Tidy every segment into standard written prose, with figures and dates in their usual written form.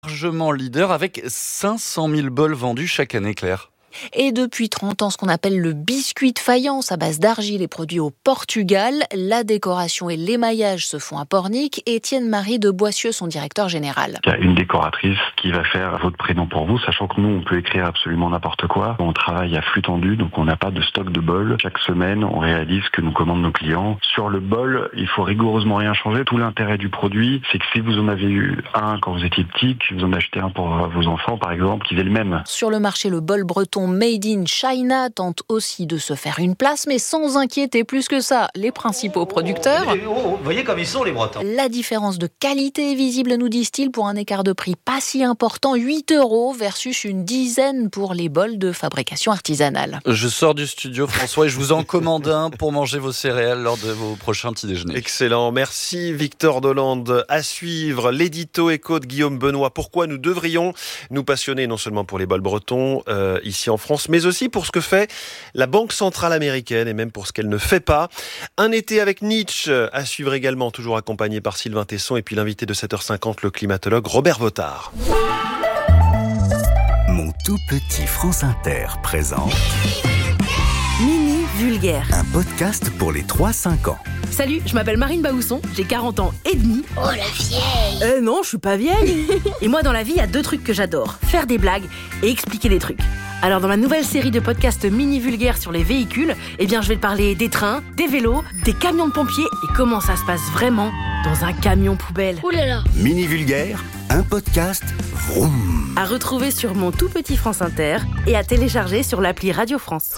Largement leader avec 500 000 bols vendus chaque année, Claire. Et depuis 30 ans, ce qu'on appelle le biscuit de faïence à base d'argile est produit au Portugal. La décoration et l'émaillage se font à Pornic. Étienne-Marie de Boissieu, son directeur général. Il y a une décoratrice qui va faire votre prénom pour vous, sachant que nous, on peut écrire absolument n'importe quoi. On travaille à flux tendu, donc on n'a pas de stock de bols. Chaque semaine, on réalise ce que nous commandent nos clients. Sur le bol, il faut rigoureusement rien changer. Tout l'intérêt du produit, c'est que si vous en avez eu un quand vous étiez petit, que vous en achetez un pour vos enfants, par exemple, qu'ils aient le même. Sur le marché, le bol breton Made in China tente aussi de se faire une place, mais sans inquiéter plus que ça les principaux producteurs. Vous voyez comme ils sont les Bretons. La différence de qualité est visible, nous disent-ils, pour un écart de prix pas si important, 8 € versus une dizaine pour les bols de fabrication artisanale. Je sors du studio, François, et je vous en commande un pour manger vos céréales lors de vos prochains petits déjeuners. Excellent, merci Victor Dolande. À suivre, l'édito éco de Guillaume Benoît. Pourquoi nous devrions nous passionner non seulement pour les bols bretons ici en France, mais aussi pour ce que fait la Banque centrale américaine et même pour ce qu'elle ne fait pas. Un été avec Nietzsche à suivre également, toujours accompagné par Sylvain Tesson et puis l'invité de 7h50, le climatologue Robert Votard. Mon tout petit France Inter présente Mini Vulgaire, un podcast pour les 3-5 ans. Salut, je m'appelle Marine Baousson, j'ai 40 ans et demi. Oh la vieille! Non, je suis pas vieille. Et moi dans la vie, il y a 2 trucs que j'adore, faire des blagues et expliquer des trucs. Alors dans ma nouvelle série de podcasts mini vulgaires sur les véhicules, je vais te parler des trains, des vélos, des camions de pompiers et comment ça se passe vraiment dans un camion poubelle. Ouh là là! Mini Vulgaire, un podcast vroom. À retrouver sur mon tout petit France Inter et à télécharger sur l'appli Radio France.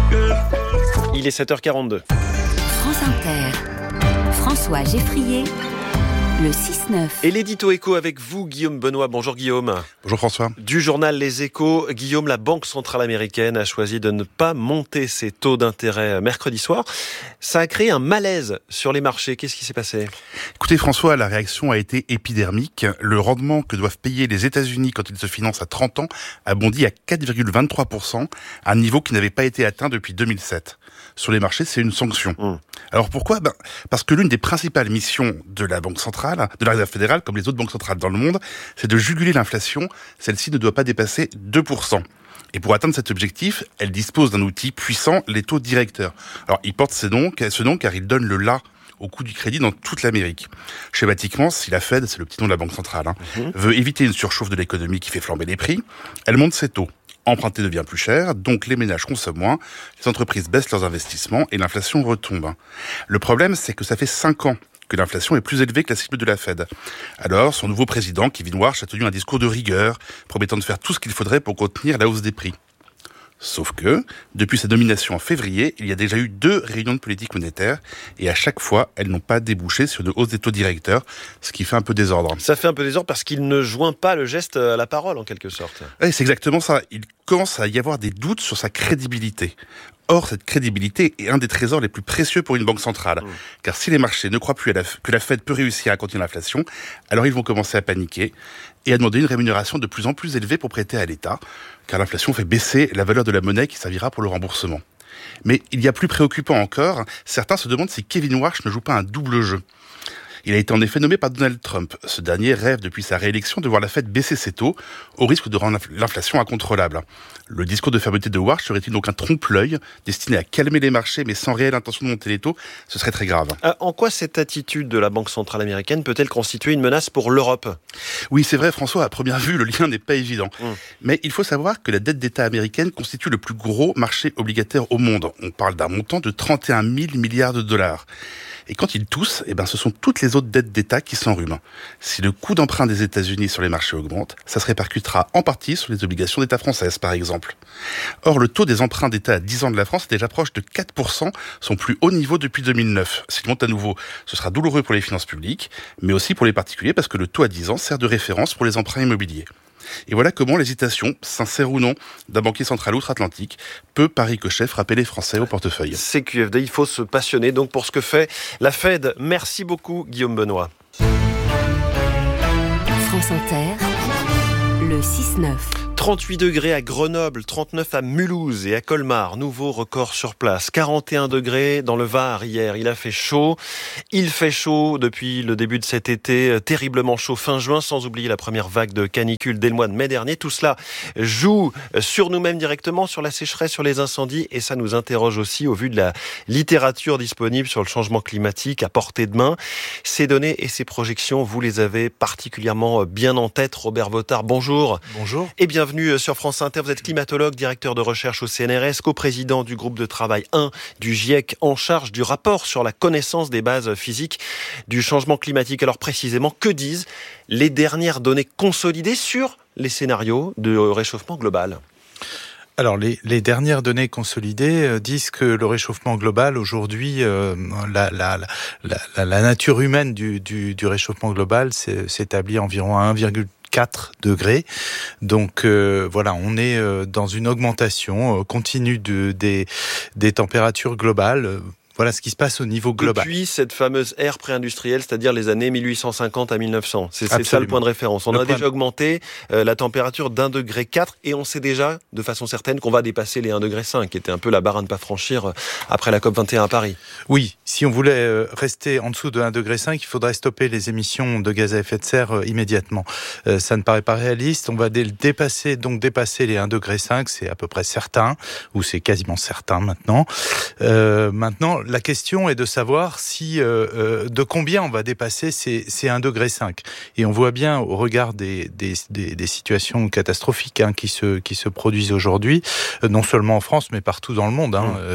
Il est 7h42. France Inter, François Geffrier, le 6-9. Et l'édito éco avec vous, Guillaume Benoît. Bonjour Guillaume. Bonjour François. Du journal Les Échos, Guillaume, la Banque centrale américaine a choisi de ne pas monter ses taux d'intérêt mercredi soir. Ça a créé un malaise sur les marchés. Qu'est-ce qui s'est passé ? Écoutez François, la réaction a été épidermique. Le rendement que doivent payer les États-Unis quand ils se financent à 30 ans a bondi à 4,23%, un niveau qui n'avait pas été atteint depuis 2007. Sur les marchés, c'est une sanction. Alors pourquoi ? Parce que l'une des principales missions de la Banque centrale, de la Réserve fédérale, comme les autres banques centrales dans le monde, c'est de juguler l'inflation. Celle-ci ne doit pas dépasser 2%. Et pour atteindre cet objectif, elle dispose d'un outil puissant, les taux directeurs. Alors, il porte ce nom car il donne le la au coût du crédit dans toute l'Amérique. Schématiquement, si la Fed, c'est le petit nom de la Banque centrale, veut éviter une surchauffe de l'économie qui fait flamber les prix, elle monte ses taux. Emprunter devient plus cher, donc les ménages consomment moins, les entreprises baissent leurs investissements et l'inflation retombe. Le problème, c'est que ça fait 5 ans que l'inflation est plus élevée que la cible de la Fed. Alors, son nouveau président, Kevin Warsh, a tenu un discours de rigueur, promettant de faire tout ce qu'il faudrait pour contenir la hausse des prix. Sauf que, depuis sa nomination en février, il y a déjà eu 2 réunions de politique monétaire, et à chaque fois, elles n'ont pas débouché sur une hausse des taux directeurs, ce qui fait un peu désordre. Ça fait un peu désordre parce qu'il ne joint pas le geste à la parole, en quelque sorte. Oui, c'est exactement ça. Il commence à y avoir des doutes sur sa crédibilité. Or, cette crédibilité est un des trésors les plus précieux pour une banque centrale. Car si les marchés ne croient plus que la Fed peut réussir à contenir l'inflation, alors ils vont commencer à paniquer et à demander une rémunération de plus en plus élevée pour prêter à l'État, car l'inflation fait baisser la valeur de la monnaie qui servira pour le remboursement. Mais il y a plus préoccupant encore, certains se demandent si Kevin Warsh ne joue pas un double jeu. Il a été en effet nommé par Donald Trump. Ce dernier rêve depuis sa réélection de voir la Fed baisser ses taux, au risque de rendre l'inflation incontrôlable. Le discours de fermeté de Warsh serait-il donc un trompe-l'œil, destiné à calmer les marchés mais sans réelle intention de monter les taux ? Ce serait très grave. En quoi cette attitude de la Banque centrale américaine peut-elle constituer une menace pour l'Europe ? Oui, c'est vrai François, à première vue, le lien n'est pas évident. Mais il faut savoir que la dette d'État américaine constitue le plus gros marché obligataire au monde. On parle d'un montant de 31 000 milliards de dollars. Et quand ils toussent, ce sont toutes les autres dettes d'État qui s'enrhument. Si le coût d'emprunt des États-Unis sur les marchés augmente, ça se répercutera en partie sur les obligations d'État françaises, par exemple. Or, le taux des emprunts d'État à 10 ans de la France est déjà proche de 4%, son plus haut niveau depuis 2009. S'il monte à nouveau, ce sera douloureux pour les finances publiques, mais aussi pour les particuliers, parce que le taux à 10 ans sert de référence pour les emprunts immobiliers. Et voilà comment l'hésitation, sincère ou non, d'un banquier central outre-Atlantique peut, par ricochet, frapper les Français au portefeuille. CQFD, il faut se passionner donc pour ce que fait la Fed. Merci beaucoup, Guillaume Benoît. France Inter, le 6-9. 38 degrés à Grenoble, 39 à Mulhouse et à Colmar. Nouveau record sur place. 41 degrés dans le Var hier. Il a fait chaud. Il fait chaud depuis le début de cet été. Terriblement chaud fin juin, sans oublier la première vague de canicule dès le mois de mai dernier. Tout cela joue sur nous-mêmes directement, sur la sécheresse, sur les incendies. Et ça nous interroge aussi au vu de la littérature disponible sur le changement climatique à portée de main. Ces données et ces projections, vous les avez particulièrement bien en tête. Robert Votard, bonjour. Bonjour. Et bienvenue sur France Inter. Vous êtes climatologue, directeur de recherche au CNRS, coprésident du groupe de travail 1 du GIEC en charge du rapport sur la connaissance des bases physiques du changement climatique. Alors précisément, que disent les dernières données consolidées sur les scénarios de réchauffement global ? Alors, les dernières données consolidées disent que le réchauffement global, aujourd'hui, la nature humaine du réchauffement global s'établit environ à 1,4 degrés. Donc voilà, on est dans une augmentation continue des températures globales. Voilà ce qui se passe au niveau global. Depuis cette fameuse ère pré-industrielle, c'est-à-dire les années 1850 à 1900. C'est ça le point de référence. On a déjà augmenté la température d'1,4 degré et on sait déjà, de façon certaine, qu'on va dépasser les 1,5 degré, qui était un peu la barre à ne pas franchir après la COP21 à Paris. Oui, si on voulait rester en dessous de 1,5 degré, il faudrait stopper les émissions de gaz à effet de serre immédiatement. Ça ne paraît pas réaliste. On va dépasser les 1,5 degré, c'est à peu près certain, ou c'est quasiment certain maintenant. Maintenant, la question est de savoir si de combien on va dépasser ces 1,5 degré. Et on voit bien au regard des situations catastrophiques qui se produisent aujourd'hui, non seulement en France mais partout dans le monde,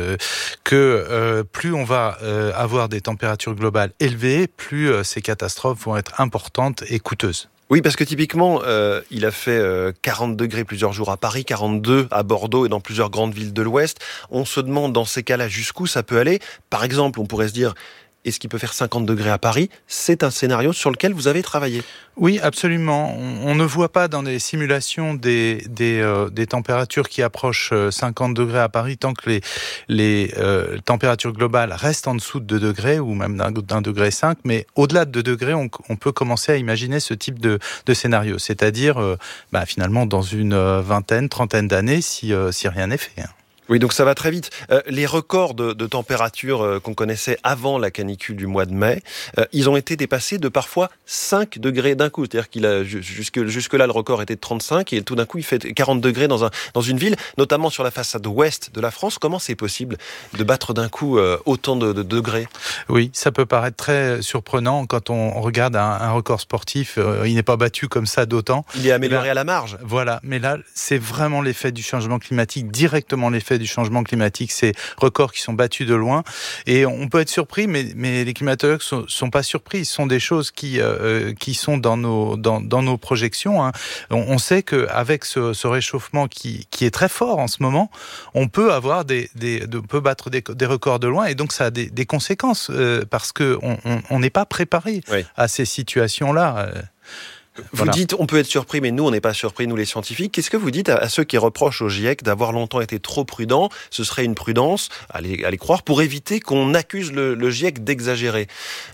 que plus on va avoir des températures globales élevées, plus ces catastrophes vont être importantes et coûteuses. Oui, parce que typiquement, il a fait 40 degrés plusieurs jours à Paris, 42 à Bordeaux et dans plusieurs grandes villes de l'Ouest. On se demande dans ces cas-là jusqu'où ça peut aller. Par exemple, on pourrait se dire, est-ce qu'il peut faire 50 degrés à Paris ? C'est un scénario sur lequel vous avez travaillé. Oui, absolument. On ne voit pas dans les simulations des températures qui approchent 50 degrés à Paris tant que les températures globales restent en dessous de 2 degrés ou même d'1,5 degré. Mais au-delà de 2 degrés, on peut commencer à imaginer ce type de scénario. C'est-à-dire, finalement, dans une trentaine d'années, si rien n'est fait. Oui, donc ça va très vite. Les records de température qu'on connaissait avant la canicule du mois de mai, ils ont été dépassés de parfois 5 degrés d'un coup. C'est-à-dire qu'il a jusque-là, le record était de 35 et tout d'un coup, il fait 40 degrés dans une ville, notamment sur la façade ouest de la France. Comment c'est possible de battre d'un coup autant de degrés ? Oui, ça peut paraître très surprenant quand on regarde un record sportif. Il n'est pas battu comme ça d'autant. Il est amélioré à la marge. Voilà, mais là, c'est vraiment l'effet du changement climatique, directement l'effet du changement climatique, ces records qui sont battus de loin. Et on peut être surpris, mais les climatologues sont pas surpris. Ce sont des choses qui sont dans nos projections. On sait qu'avec ce réchauffement qui est très fort en ce moment, on peut avoir peut battre des records de loin, et donc ça a des conséquences parce que on n'est pas préparé à ces situations-là. Vous dites, on peut être surpris, mais nous, on n'est pas surpris, nous les scientifiques. Qu'est-ce que vous dites à ceux qui reprochent au GIEC d'avoir longtemps été trop prudents ? Ce serait une prudence, à les croire, pour éviter qu'on accuse le GIEC d'exagérer.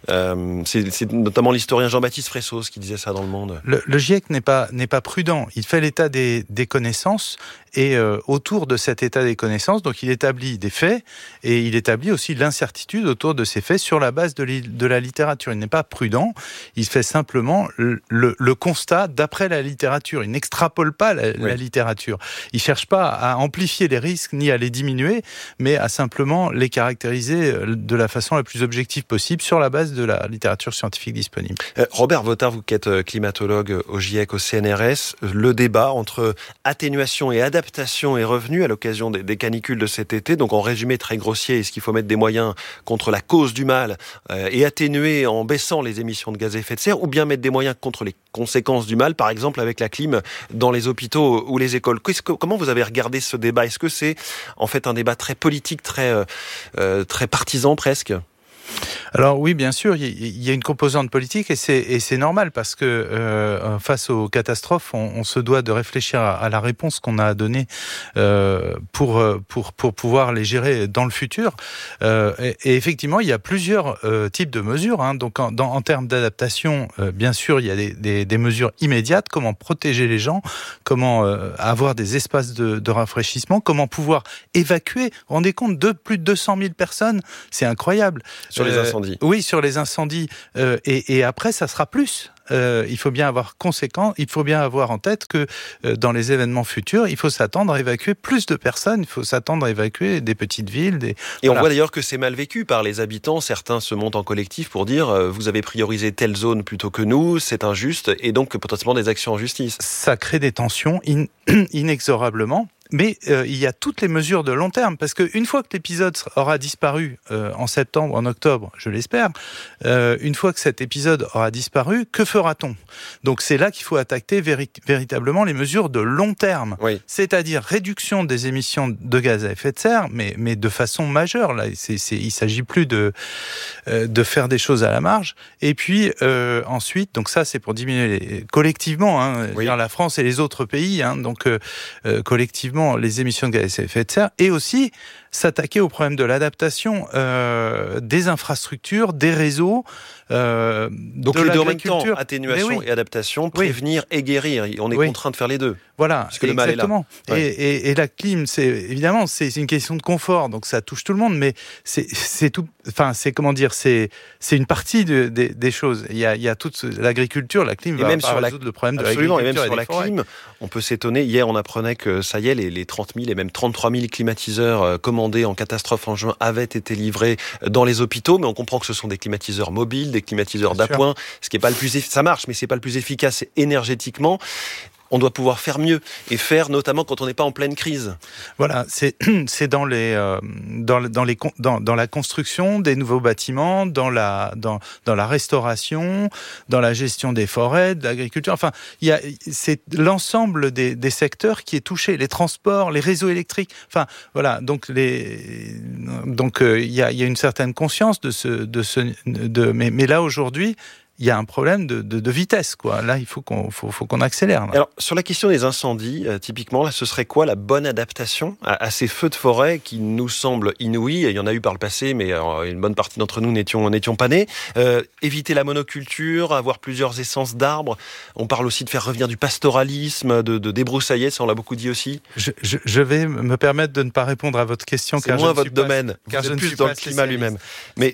C'est notamment l'historien Jean-Baptiste Fressos qui disait ça dans Le Monde. Le GIEC n'est pas prudent. Il fait l'état des connaissances, et autour de cet état des connaissances, donc il établit des faits, et il établit aussi l'incertitude autour de ces faits sur la base de la littérature. Il n'est pas prudent, il fait simplement le constat d'après la littérature. Il n'extrapole pas la littérature. Il ne cherche pas à amplifier les risques ni à les diminuer, mais à simplement les caractériser de la façon la plus objective possible sur la base de la littérature scientifique disponible. Robert Votard, vous qui êtes climatologue au GIEC, au CNRS, le débat entre atténuation et adaptation est revenu à l'occasion des canicules de cet été. Donc en résumé très grossier, est-ce qu'il faut mettre des moyens contre la cause du mal et atténuer en baissant les émissions de gaz à effet de serre, ou bien mettre des moyens contre les conséquences du mal, par exemple avec la clim dans les hôpitaux ou les écoles. Comment vous avez regardé ce débat ? Est-ce que c'est en fait un débat très politique, très partisan presque ? Alors oui, bien sûr, il y a une composante politique et c'est normal parce que face aux catastrophes, on se doit de réfléchir à la réponse qu'on a à donner pour pouvoir les gérer dans le futur. Et effectivement, il y a plusieurs types de mesures. Donc en termes d'adaptation, bien sûr, il y a des mesures immédiates. Comment protéger les gens, comment avoir des espaces de rafraîchissement, comment pouvoir évacuer. Vous vous rendez compte de plus de 200 000 personnes, c'est incroyable. Sur les incendies. Oui, sur les incendies. Et après, ça sera plus. Il faut bien avoir en tête que dans les événements futurs, il faut s'attendre à évacuer plus de personnes, il faut s'attendre à évacuer des petites villes. Et on voit d'ailleurs que c'est mal vécu par les habitants. Certains se montent en collectif pour dire vous avez priorisé telle zone plutôt que nous, c'est injuste, et donc potentiellement des actions en justice. Ça crée des tensions inexorablement. Mais il y a toutes les mesures de long terme, parce qu'une fois que l'épisode aura disparu en septembre, en octobre, je l'espère, une fois que cet épisode aura disparu, que fera-t-on ? Donc c'est là qu'il faut attaquer véritablement les mesures de long terme, oui. C'est-à-dire réduction des émissions de gaz à effet de serre, mais de façon majeure. Là, il s'agit plus de faire des choses à la marge. Et puis ensuite, donc ça c'est pour diminuer collectivement, oui. La France et les autres pays, donc collectivement, les émissions de gaz à effet de serre, et aussi s'attaquer au problème de l'adaptation des infrastructures, des réseaux, donc les deux en même temps, atténuation et adaptation, prévenir et guérir. On est contraint de faire les deux. Voilà, parce que le mal est là. Ouais. Et la clim, c'est une question de confort, donc ça touche tout le monde, mais c'est tout. Enfin, c'est une partie des choses. Il y a toute l'agriculture, la clim, et va même pas sur résoudre le problème de l'agriculture. Et même sur la clim, on peut s'étonner. Hier, on apprenait que ça y est, les 30 000 et même 33 000 climatiseurs commandés en catastrophe en juin avaient été livrés dans les hôpitaux, mais on comprend que ce sont des climatiseurs mobiles, des climatiseurs d'appoint, ce qui est pas le plus ça marche, mais c'est pas le plus efficace énergétiquement. On doit pouvoir faire mieux et faire notamment quand on n'est pas en pleine crise. Voilà, c'est dans la construction des nouveaux bâtiments, dans la restauration, dans la gestion des forêts, de l'agriculture. Enfin, c'est l'ensemble des secteurs qui est touché, les transports, les réseaux électriques. Enfin, voilà. Donc il y a une certaine conscience mais là aujourd'hui, il y a un problème de vitesse, quoi. Là, il faut qu'on accélère. Là. Alors, sur la question des incendies, typiquement, là, ce serait quoi la bonne adaptation à ces feux de forêt qui nous semblent inouïs? Il y en a eu par le passé, mais une bonne partie d'entre nous n'étions pas nés. Éviter la monoculture, avoir plusieurs essences d'arbres. On parle aussi de faire revenir du pastoralisme, de débroussailler, ça on l'a beaucoup dit aussi. Je vais me permettre de ne pas répondre à votre question. C'est moins votre domaine, car vous êtes plus dans le climat lui-même. Mais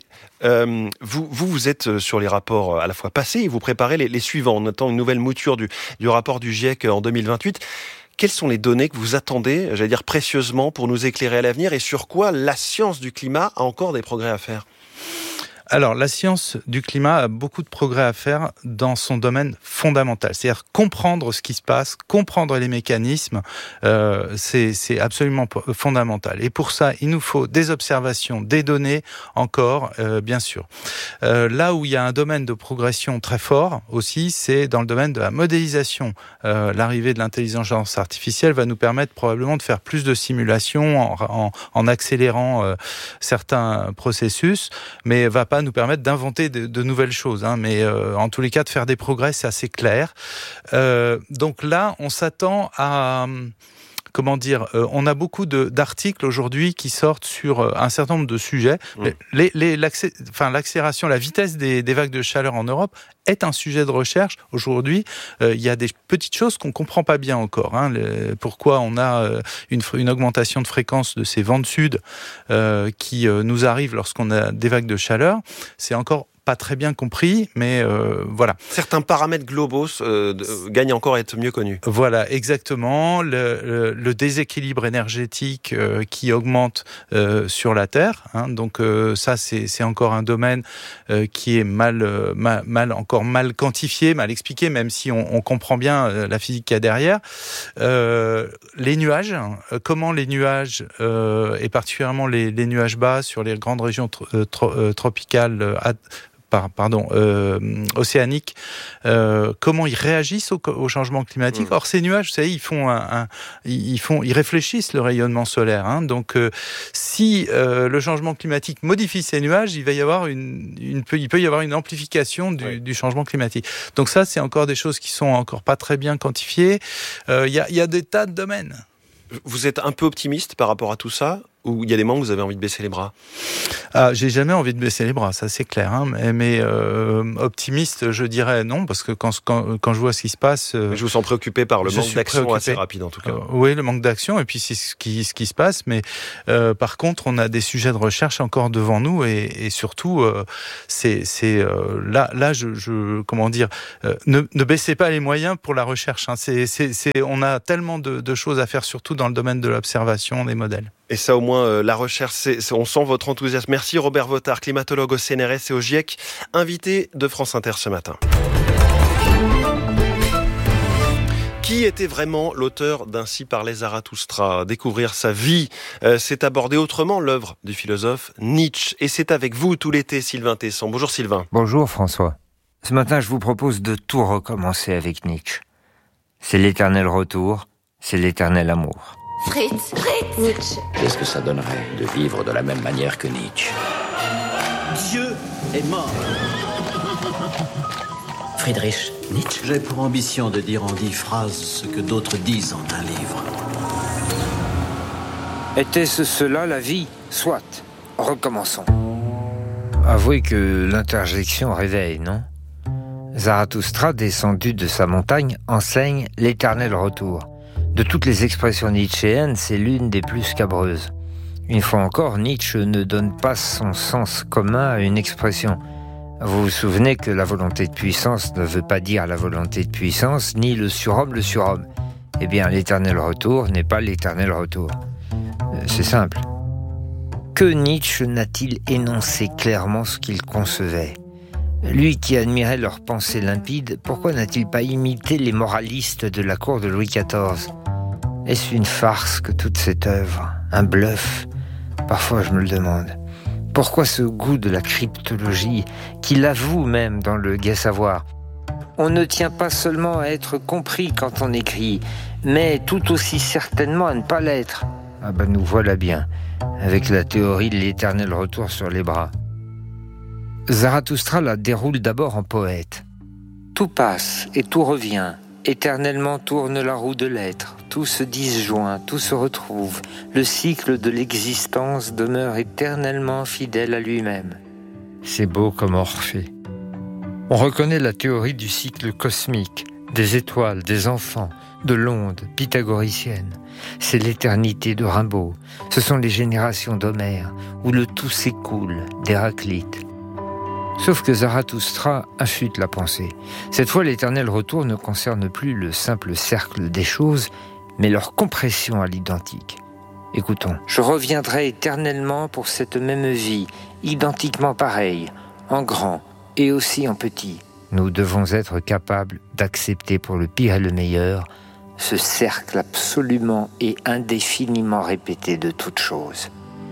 vous êtes sur les rapports à la fois passés et vous préparez les suivants. On attend une nouvelle mouture du rapport du GIEC en 2028. Quelles sont les données que vous attendez, j'allais dire précieusement, pour nous éclairer à l'avenir, et sur quoi la science du climat a encore des progrès à faire ? Alors, la science du climat a beaucoup de progrès à faire dans son domaine fondamental. C'est-à-dire comprendre ce qui se passe, comprendre les mécanismes, c'est absolument fondamental. Et pour ça, il nous faut des observations, des données encore, bien sûr. Là où il y a un domaine de progression très fort aussi, c'est dans le domaine de la modélisation. L'arrivée de l'intelligence artificielle va nous permettre probablement de faire plus de simulations en accélérant certains processus, mais va pas nous permettre d'inventer de nouvelles choses, mais en tous les cas de faire des progrès, c'est assez clair. Donc là, on s'attend à on a beaucoup d'articles aujourd'hui qui sortent sur un certain nombre de sujets. L'accélération, la vitesse des vagues de chaleur en Europe est un sujet de recherche. Aujourd'hui, il y a des petites choses qu'on comprend pas bien encore. Pourquoi on a une augmentation de fréquence de ces vents de sud qui nous arrivent lorsqu'on a des vagues de chaleur. C'est encore pas très bien compris, mais voilà. Certains paramètres globaux gagnent encore à être mieux connus. Voilà, exactement. Le déséquilibre énergétique qui augmente sur la Terre. Donc ça, c'est encore un domaine qui est encore mal quantifié, mal expliqué, même si on comprend bien la physique qu'il y a derrière. Les nuages, comment les nuages, et particulièrement les nuages bas sur les grandes régions tropicales, océaniques, comment ils réagissent au changement climatique. Or, ces nuages, vous savez, ils réfléchissent le rayonnement solaire. Hein. Donc, si le changement climatique modifie ces nuages, il peut y avoir une amplification du changement climatique. Donc ça, c'est encore des choses qui sont encore pas très bien quantifiées. Il y a des tas de domaines. Vous êtes un peu optimiste par rapport à tout ça, ou il y a des moments où vous avez envie de baisser les bras? J'ai jamais envie de baisser les bras, ça c'est clair. Hein, mais optimiste, je dirais non, parce que quand je vois ce qui se passe... je vous sens préoccupé par le manque d'action assez rapide en tout cas. Oui, le manque d'action, et puis c'est ce qui se passe. Mais par contre, on a des sujets de recherche encore devant nous, et surtout, là, comment dire, ne baissez pas les moyens pour la recherche. Hein, on a tellement de choses à faire, surtout dans le domaine de l'observation des modèles. Et ça, au moins, la recherche, on sent votre enthousiasme. Merci Robert Votard, climatologue au CNRS et au GIEC, invité de France Inter ce matin. Qui était vraiment l'auteur d'Ainsi parlait Zarathustra? Découvrir sa vie, c'est aborder autrement l'œuvre du philosophe Nietzsche. Et c'est avec vous tout l'été, Sylvain Tesson. Bonjour Sylvain. Bonjour François. Ce matin, je vous propose de tout recommencer avec Nietzsche. C'est l'éternel retour, c'est l'éternel amour. Fritz, Nietzsche. Qu'est-ce que ça donnerait de vivre de la même manière que Nietzsche? Dieu est mort. Friedrich Nietzsche. J'ai pour ambition de dire en 10 phrases ce que d'autres disent en un livre. Était-ce cela la vie? Soit. Recommençons. Avouez que l'interjection réveille, non? Zarathustra, descendu de sa montagne, enseigne l'éternel retour. De toutes les expressions nietzschéennes, c'est l'une des plus scabreuses. Une fois encore, Nietzsche ne donne pas son sens commun à une expression. Vous vous souvenez que la volonté de puissance ne veut pas dire la volonté de puissance, ni le surhomme. Eh bien, l'éternel retour n'est pas l'éternel retour. C'est simple. Que Nietzsche n'a-t-il énoncé clairement ce qu'il concevait ? Lui qui admirait leurs pensées limpides, pourquoi n'a-t-il pas imité les moralistes de la cour de Louis XIV ? Est-ce une farce que toute cette œuvre ? Un bluff ? Parfois je me le demande. Pourquoi ce goût de la cryptologie, qu'il avoue même dans le Gai Savoir ? On ne tient pas seulement à être compris quand on écrit, mais tout aussi certainement à ne pas l'être. Ah ben nous voilà bien, avec la théorie de l'éternel retour sur les bras. Zarathustra la déroule d'abord en poète. Tout passe et tout revient, éternellement tourne la roue de l'être, tout se disjoint, tout se retrouve, le cycle de l'existence demeure éternellement fidèle à lui-même. C'est beau comme Orphée. On reconnaît la théorie du cycle cosmique, des étoiles, des enfants, de l'onde pythagoricienne. C'est l'éternité de Rimbaud, ce sont les générations d'Homère, où le tout s'écoule d'Héraclite. Sauf que Zarathustra affûte la pensée. Cette fois, l'éternel retour ne concerne plus le simple cercle des choses, mais leur compression à l'identique. Écoutons. « Je reviendrai éternellement pour cette même vie, identiquement pareille, en grand et aussi en petit. » Nous devons être capables d'accepter pour le pire et le meilleur ce cercle absolument et indéfiniment répété de toutes choses.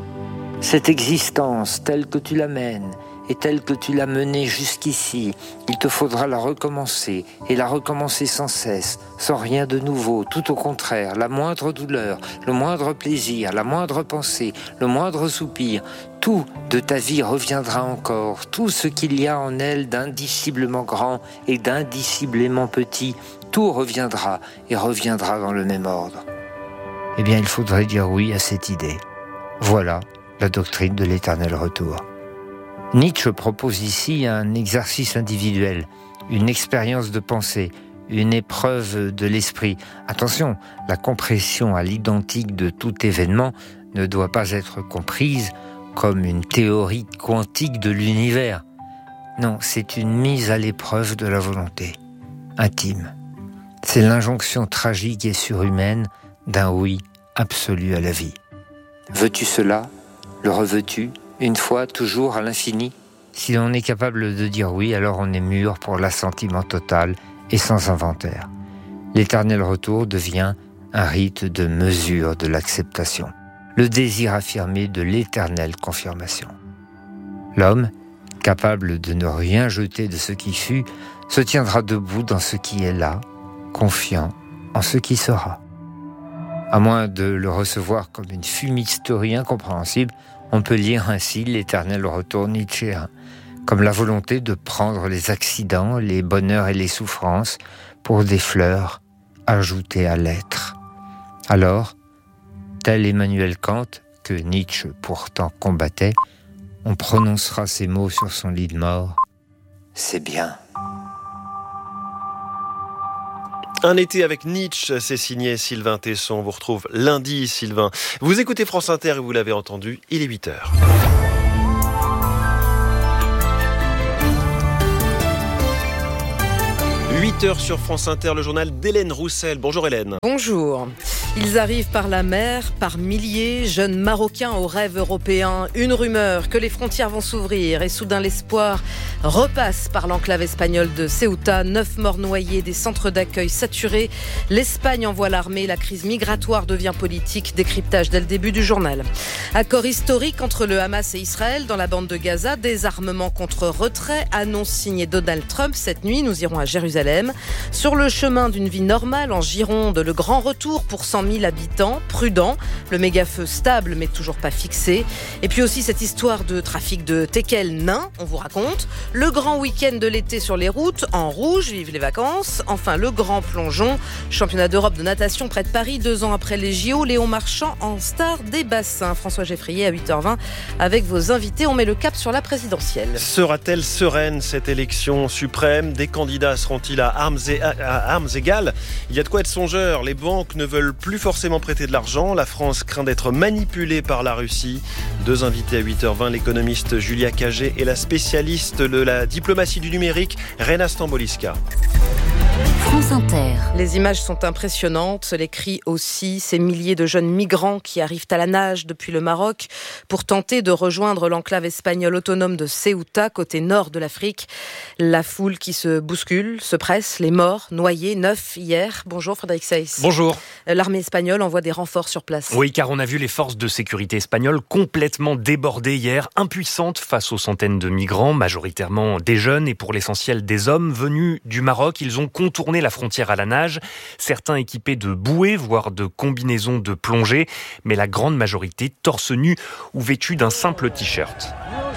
Cette existence telle que tu l'amènes, et telle que tu l'as menée jusqu'ici, il te faudra la recommencer, et la recommencer sans cesse, sans rien de nouveau, tout au contraire, la moindre douleur, le moindre plaisir, la moindre pensée, le moindre soupir, tout de ta vie reviendra encore, tout ce qu'il y a en elle d'indiciblement grand et d'indiciblement petit, tout reviendra et reviendra dans le même ordre. Eh bien, il faudrait dire oui à cette idée. Voilà la doctrine de l'éternel retour. Nietzsche propose ici un exercice individuel, une expérience de pensée, une épreuve de l'esprit. Attention, la compression à l'identique de tout événement ne doit pas être comprise comme une théorie quantique de l'univers. Non, c'est une mise à l'épreuve de la volonté, intime. C'est l'injonction tragique et surhumaine d'un oui absolu à la vie. Veux-tu cela ? Le reveux-tu ? Une fois, toujours, à l'infini. Si l'on est capable de dire oui, alors on est mûr pour l'assentiment total et sans inventaire. L'éternel retour devient un rite de mesure de l'acceptation, le désir affirmé de l'éternelle confirmation. L'homme, capable de ne rien jeter de ce qui fut, se tiendra debout dans ce qui est là, confiant en ce qui sera. À moins de le recevoir comme une fumisterie incompréhensible, on peut lire ainsi l'éternel retour nietzschéen, comme la volonté de prendre les accidents, les bonheurs et les souffrances pour des fleurs ajoutées à l'être. Alors, tel Emmanuel Kant, que Nietzsche pourtant combattait, on prononcera ces mots sur son lit de mort. C'est bien. Un été avec Nietzsche, c'est signé Sylvain Tesson. On vous retrouve lundi, Sylvain. Vous écoutez France Inter et vous l'avez entendu, il est 8h. 8h sur France Inter, le journal d'Hélène Roussel. Bonjour Hélène. Bonjour. Ils arrivent par la mer, par milliers, jeunes Marocains aux rêves européens. Une rumeur que les frontières vont s'ouvrir et soudain l'espoir repasse par l'enclave espagnole de Ceuta. 9 morts noyés, des centres d'accueil saturés. L'Espagne envoie l'armée, la crise migratoire devient politique. Décryptage dès le début du journal. Accord historique entre le Hamas et Israël dans la bande de Gaza. Désarmement contre retrait. Annonce signée Donald Trump. Cette nuit, nous irons à Jérusalem. Sur le chemin d'une vie normale en Gironde, le grand retour pour 100 000 habitants, prudent, le méga-feu stable mais toujours pas fixé. Et puis aussi cette histoire de trafic de teckels nains, on vous raconte. Le grand week-end de l'été sur les routes, en rouge, vive les vacances. Enfin, le grand plongeon, championnat d'Europe de natation près de Paris, 2 ans après les JO. Léon Marchand en star des bassins. François Geffrier à 8h20 avec vos invités. On met le cap sur la présidentielle. Sera-t-elle sereine cette élection suprême ? Des candidats seront-ils à armes égales ? Il y a de quoi être songeur. Les banques ne veulent plus forcément prêter de l'argent. La France craint d'être manipulée par la Russie. 2 invités à 8h20, l'économiste Julia Cagé et la spécialiste de la diplomatie du numérique, Rena Stamboliska. France Inter. Les images sont impressionnantes, les cris aussi. Ces milliers de jeunes migrants qui arrivent à la nage depuis le Maroc pour tenter de rejoindre l'enclave espagnole autonome de Ceuta, côté nord de l'Afrique. La foule qui se bouscule, se presse, les morts, noyés, 9 hier. Bonjour Frédéric Seyss. Bonjour. L'armée espagnole envoie des renforts sur place. Oui, car on a vu les forces de sécurité espagnoles complètement débordées hier, impuissantes face aux centaines de migrants, majoritairement des jeunes et pour l'essentiel des hommes venus du Maroc. Ils ont contourné la frontière à la nage, certains équipés de bouées, voire de combinaisons de plongée, mais la grande majorité torse nu ou vêtus d'un simple t-shirt.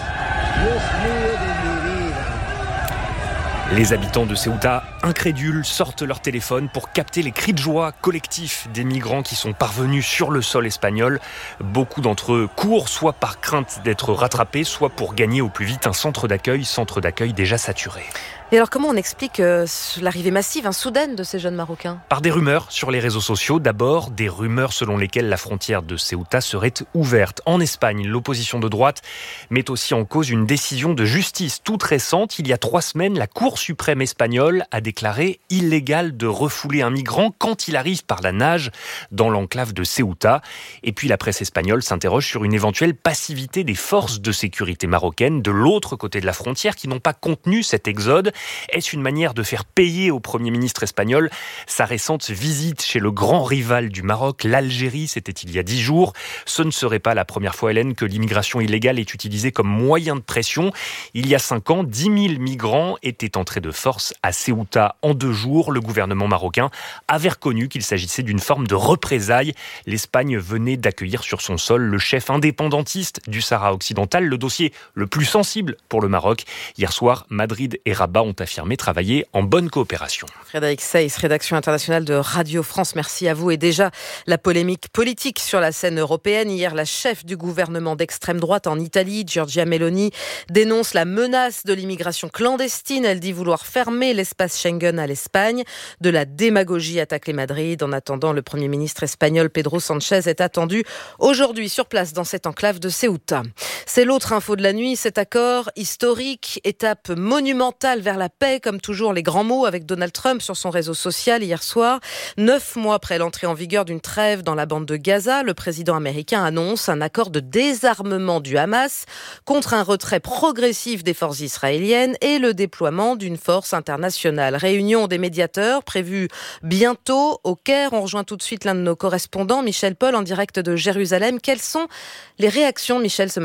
Les habitants de Ceuta, incrédules, sortent leur téléphone pour capter les cris de joie collectifs des migrants qui sont parvenus sur le sol espagnol. Beaucoup d'entre eux courent, soit par crainte d'être rattrapés, soit pour gagner au plus vite un centre d'accueil déjà saturé. Et alors comment on explique l'arrivée massive, soudaine de ces jeunes Marocains ? Par des rumeurs sur les réseaux sociaux. D'abord, des rumeurs selon lesquelles la frontière de Ceuta serait ouverte. En Espagne, l'opposition de droite met aussi en cause une décision de justice toute récente. Il y a 3 semaines, la Cour suprême espagnole a déclaré illégal de refouler un migrant quand il arrive par la nage dans l'enclave de Ceuta. Et puis la presse espagnole s'interroge sur une éventuelle passivité des forces de sécurité marocaines de l'autre côté de la frontière qui n'ont pas contenu cet exode. Est-ce une manière de faire payer au Premier ministre espagnol sa récente visite chez le grand rival du Maroc, l'Algérie? C'était il y a 10 jours. Ce ne serait pas la première fois, Hélène, que l'immigration illégale est utilisée comme moyen de pression. Il y a 5 ans, 10 000 migrants étaient entrés de force à Ceuta en 2 jours. Le gouvernement marocain avait reconnu qu'il s'agissait d'une forme de représailles. L'Espagne venait d'accueillir sur son sol le chef indépendantiste du Sahara occidental, le dossier le plus sensible pour le Maroc. Hier soir, Madrid et Rabat ont affirmé travailler en bonne coopération. Frédéric Seyss, rédaction internationale de Radio France, merci à vous. Et déjà, la polémique politique sur la scène européenne. Hier, la chef du gouvernement d'extrême droite en Italie, Giorgia Meloni, dénonce la menace de l'immigration clandestine. Elle dit vouloir fermer l'espace Schengen à l'Espagne. De la démagogie attaque les Madrid. En attendant, le Premier ministre espagnol Pedro Sánchez est attendu aujourd'hui sur place dans cette enclave de Ceuta. C'est l'autre info de la nuit, cet accord historique, étape monumentale vers la paix, comme toujours les grands mots avec Donald Trump sur son réseau social hier soir. 9 mois après l'entrée en vigueur d'une trêve dans la bande de Gaza, le président américain annonce un accord de désarmement du Hamas contre un retrait progressif des forces israéliennes et le déploiement d'une force internationale. Réunion des médiateurs prévue bientôt au Caire. On rejoint tout de suite l'un de nos correspondants, Michel Paul, en direct de Jérusalem. Quelles sont les réactions, Michel, ce matin ?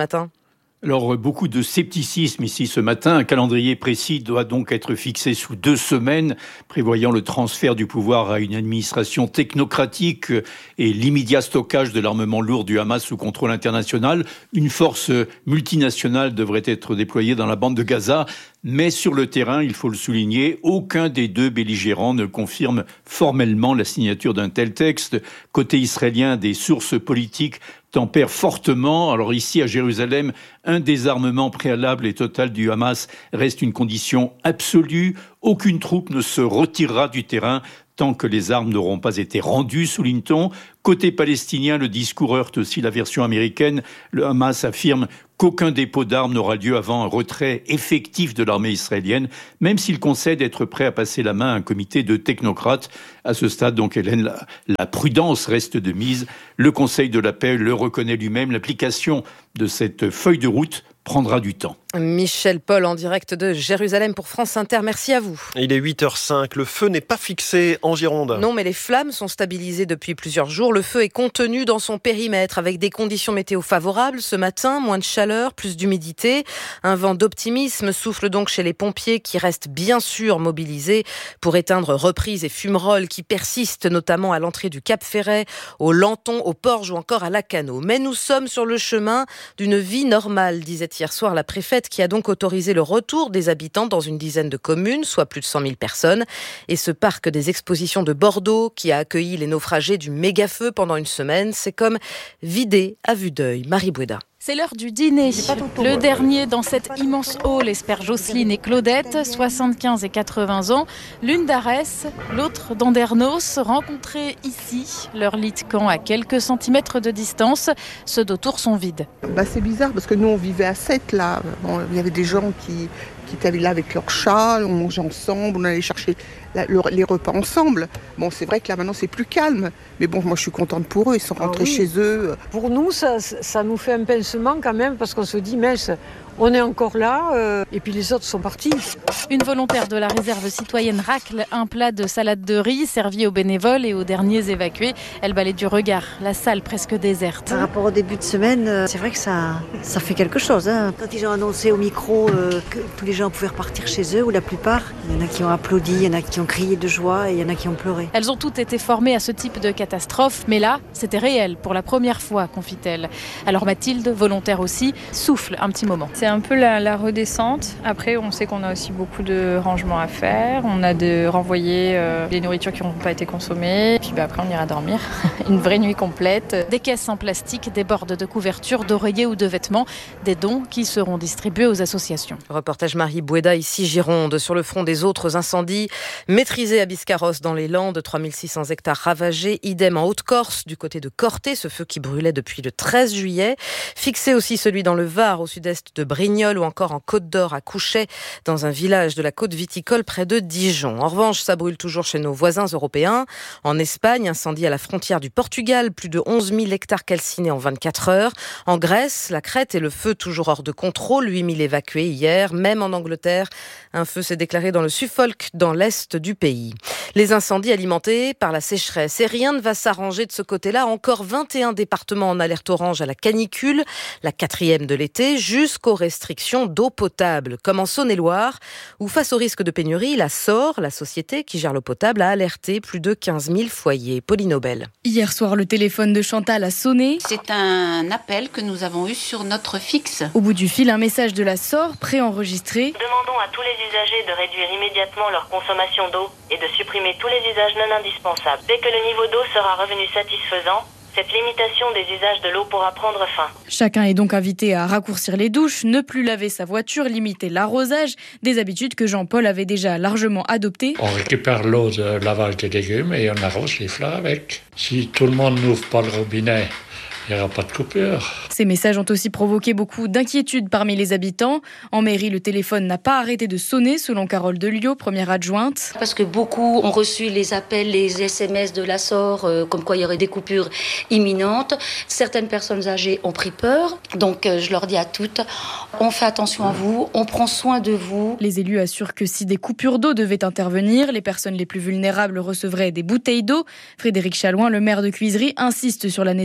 Alors, beaucoup de scepticisme ici ce matin. Un calendrier précis doit donc être fixé sous 2 semaines, prévoyant le transfert du pouvoir à une administration technocratique et l'immédiat stockage de l'armement lourd du Hamas sous contrôle international. Une force multinationale devrait être déployée dans la bande de Gaza. Mais sur le terrain, il faut le souligner, aucun des 2 belligérants ne confirme formellement la signature d'un tel texte. Côté israélien, des sources politiques tempère fortement. Alors ici, à Jérusalem, un désarmement préalable et total du Hamas reste une condition absolue. Aucune troupe ne se retirera du terrain tant que les armes n'auront pas été rendues, souligne-t-on. Côté palestinien, le discours heurte aussi la version américaine. Le Hamas affirme qu'aucun dépôt d'armes n'aura lieu avant un retrait effectif de l'armée israélienne, même s'il concède être prêt à passer la main à un comité de technocrates. À ce stade, donc, Hélène, la prudence reste de mise. Le Conseil de la paix le reconnaît lui-même. L'application de cette feuille de route prendra du temps. Michel Paul en direct de Jérusalem pour France Inter. Merci à vous. Il est 8h05. Le feu n'est pas fixé en Gironde. Non, mais les flammes sont stabilisées depuis plusieurs jours. Le feu est contenu dans son périmètre avec des conditions météo favorables. Ce matin, moins de chaleur, plus d'humidité. Un vent d'optimisme souffle donc chez les pompiers qui restent bien sûr mobilisés pour éteindre reprises et fumerolles qui persistent notamment à l'entrée du Cap Ferret, au Lanton, au Porge ou encore à Lacanau. Mais nous sommes sur le chemin d'une vie normale, disait hier soir la préfète, qui a donc autorisé le retour des habitants dans une dizaine de communes, soit plus de 100 000 personnes. Et ce parc des expositions de Bordeaux, qui a accueilli les naufragés du méga-feu pendant une semaine, c'est comme vidé à vue d'œil. Marie Boueda. C'est l'heure du dîner. Le dernier dans cette immense hall espèrent Jocelyne et Claudette, 75 et 80 ans. L'une d'Arès, l'autre d'Andernos, rencontrés ici. Leur lit de camp à quelques centimètres de distance. Ceux d'autour sont vides. C'est bizarre parce que nous on vivait à 7 là. Bon, il y avait des gens qui étaient là avec leurs chats, on mangeait ensemble, on allait chercher les repas ensemble. Bon, c'est vrai que là maintenant c'est plus calme, mais bon, moi je suis contente pour eux, ils sont rentrés chez eux. Pour nous, ça nous fait un pincement quand même, parce qu'on se dit, mince, on est encore là, et puis les autres sont partis. Une volontaire de la réserve citoyenne racle un plat de salade de riz servi aux bénévoles et aux derniers évacués. Elle balaye du regard la salle presque déserte. Par rapport au début de semaine, c'est vrai que ça fait quelque chose. Quand ils ont annoncé au micro que tous les gens pouvaient repartir chez eux, ou la plupart, il y en a qui ont applaudi, il y en a qui ont crié de joie et il y en a qui ont pleuré. Elles ont toutes été formées à ce type de catastrophe, mais là, c'était réel pour la première fois, confie-t-elle. Alors Mathilde, volontaire aussi, souffle un petit moment. C'est un peu la redescente. Après, on sait qu'on a aussi beaucoup de rangements à faire. On a de renvoyer les nourritures qui n'ont pas été consommées. Puis après, on ira dormir. Une vraie nuit complète. Des caisses en plastique, des bordes de couverture, d'oreillers ou de vêtements. Des dons qui seront distribués aux associations. Reportage Marie Boueda, ici Gironde. Sur le front des autres incendies, maîtrisé à Biscarrosse dans les Landes, 3600 hectares ravagés. Idem en Haute-Corse, du côté de Corté, ce feu qui brûlait depuis le 13 juillet. Fixé aussi celui dans le Var, au sud-est de Brignoles, ou encore en Côte d'Or, à Couchet, dans un village de la côte viticole près de Dijon. En revanche, ça brûle toujours chez nos voisins européens. En Espagne, incendie à la frontière du Portugal, plus de 11 000 hectares calcinés en 24 heures. En Grèce, la Crète et le feu toujours hors de contrôle, 8 000 évacués hier. Même en Angleterre, un feu s'est déclaré dans le Suffolk, dans l'est du pays. Les incendies alimentés par la sécheresse. Et rien ne va s'arranger de ce côté-là. Encore 21 départements en alerte orange à la canicule, la 4e de l'été, jusqu'aux restrictions d'eau potable, comme en Saône-et-Loire, où face au risque de pénurie, la SOR, la société qui gère l'eau potable, a alerté plus de 15 000 foyers. Pauline Nobel. Hier soir, le téléphone de Chantal a sonné. C'est un appel que nous avons eu sur notre fixe. Au bout du fil, un message de la SOR préenregistré. Demandons à tous les usagers de réduire immédiatement leur consommation d'eau et de supprimer tous les usages non indispensables. Dès que le niveau d'eau sera revenu satisfaisant, cette limitation des usages de l'eau pourra prendre fin. Chacun est donc invité à raccourcir les douches, ne plus laver sa voiture, limiter l'arrosage, des habitudes que Jean-Paul avait déjà largement adoptées. On récupère l'eau de lavage des légumes et on arrose les fleurs avec. Si tout le monde n'ouvre pas le robinet, il n'y aura pas de coupure. Ces messages ont aussi provoqué beaucoup d'inquiétudes parmi les habitants. En mairie, le téléphone n'a pas arrêté de sonner, selon Carole Delio, première adjointe. Parce que beaucoup ont reçu les appels, les SMS de la SOR, comme quoi il y aurait des coupures imminentes. Certaines personnes âgées ont pris peur. Donc je leur dis à toutes, on fait attention à vous, on prend soin de vous. Les élus assurent que si des coupures d'eau devaient intervenir, les personnes les plus vulnérables recevraient des bouteilles d'eau. Frédéric Chalouin, le maire de Cuisery, insiste sur la nécessité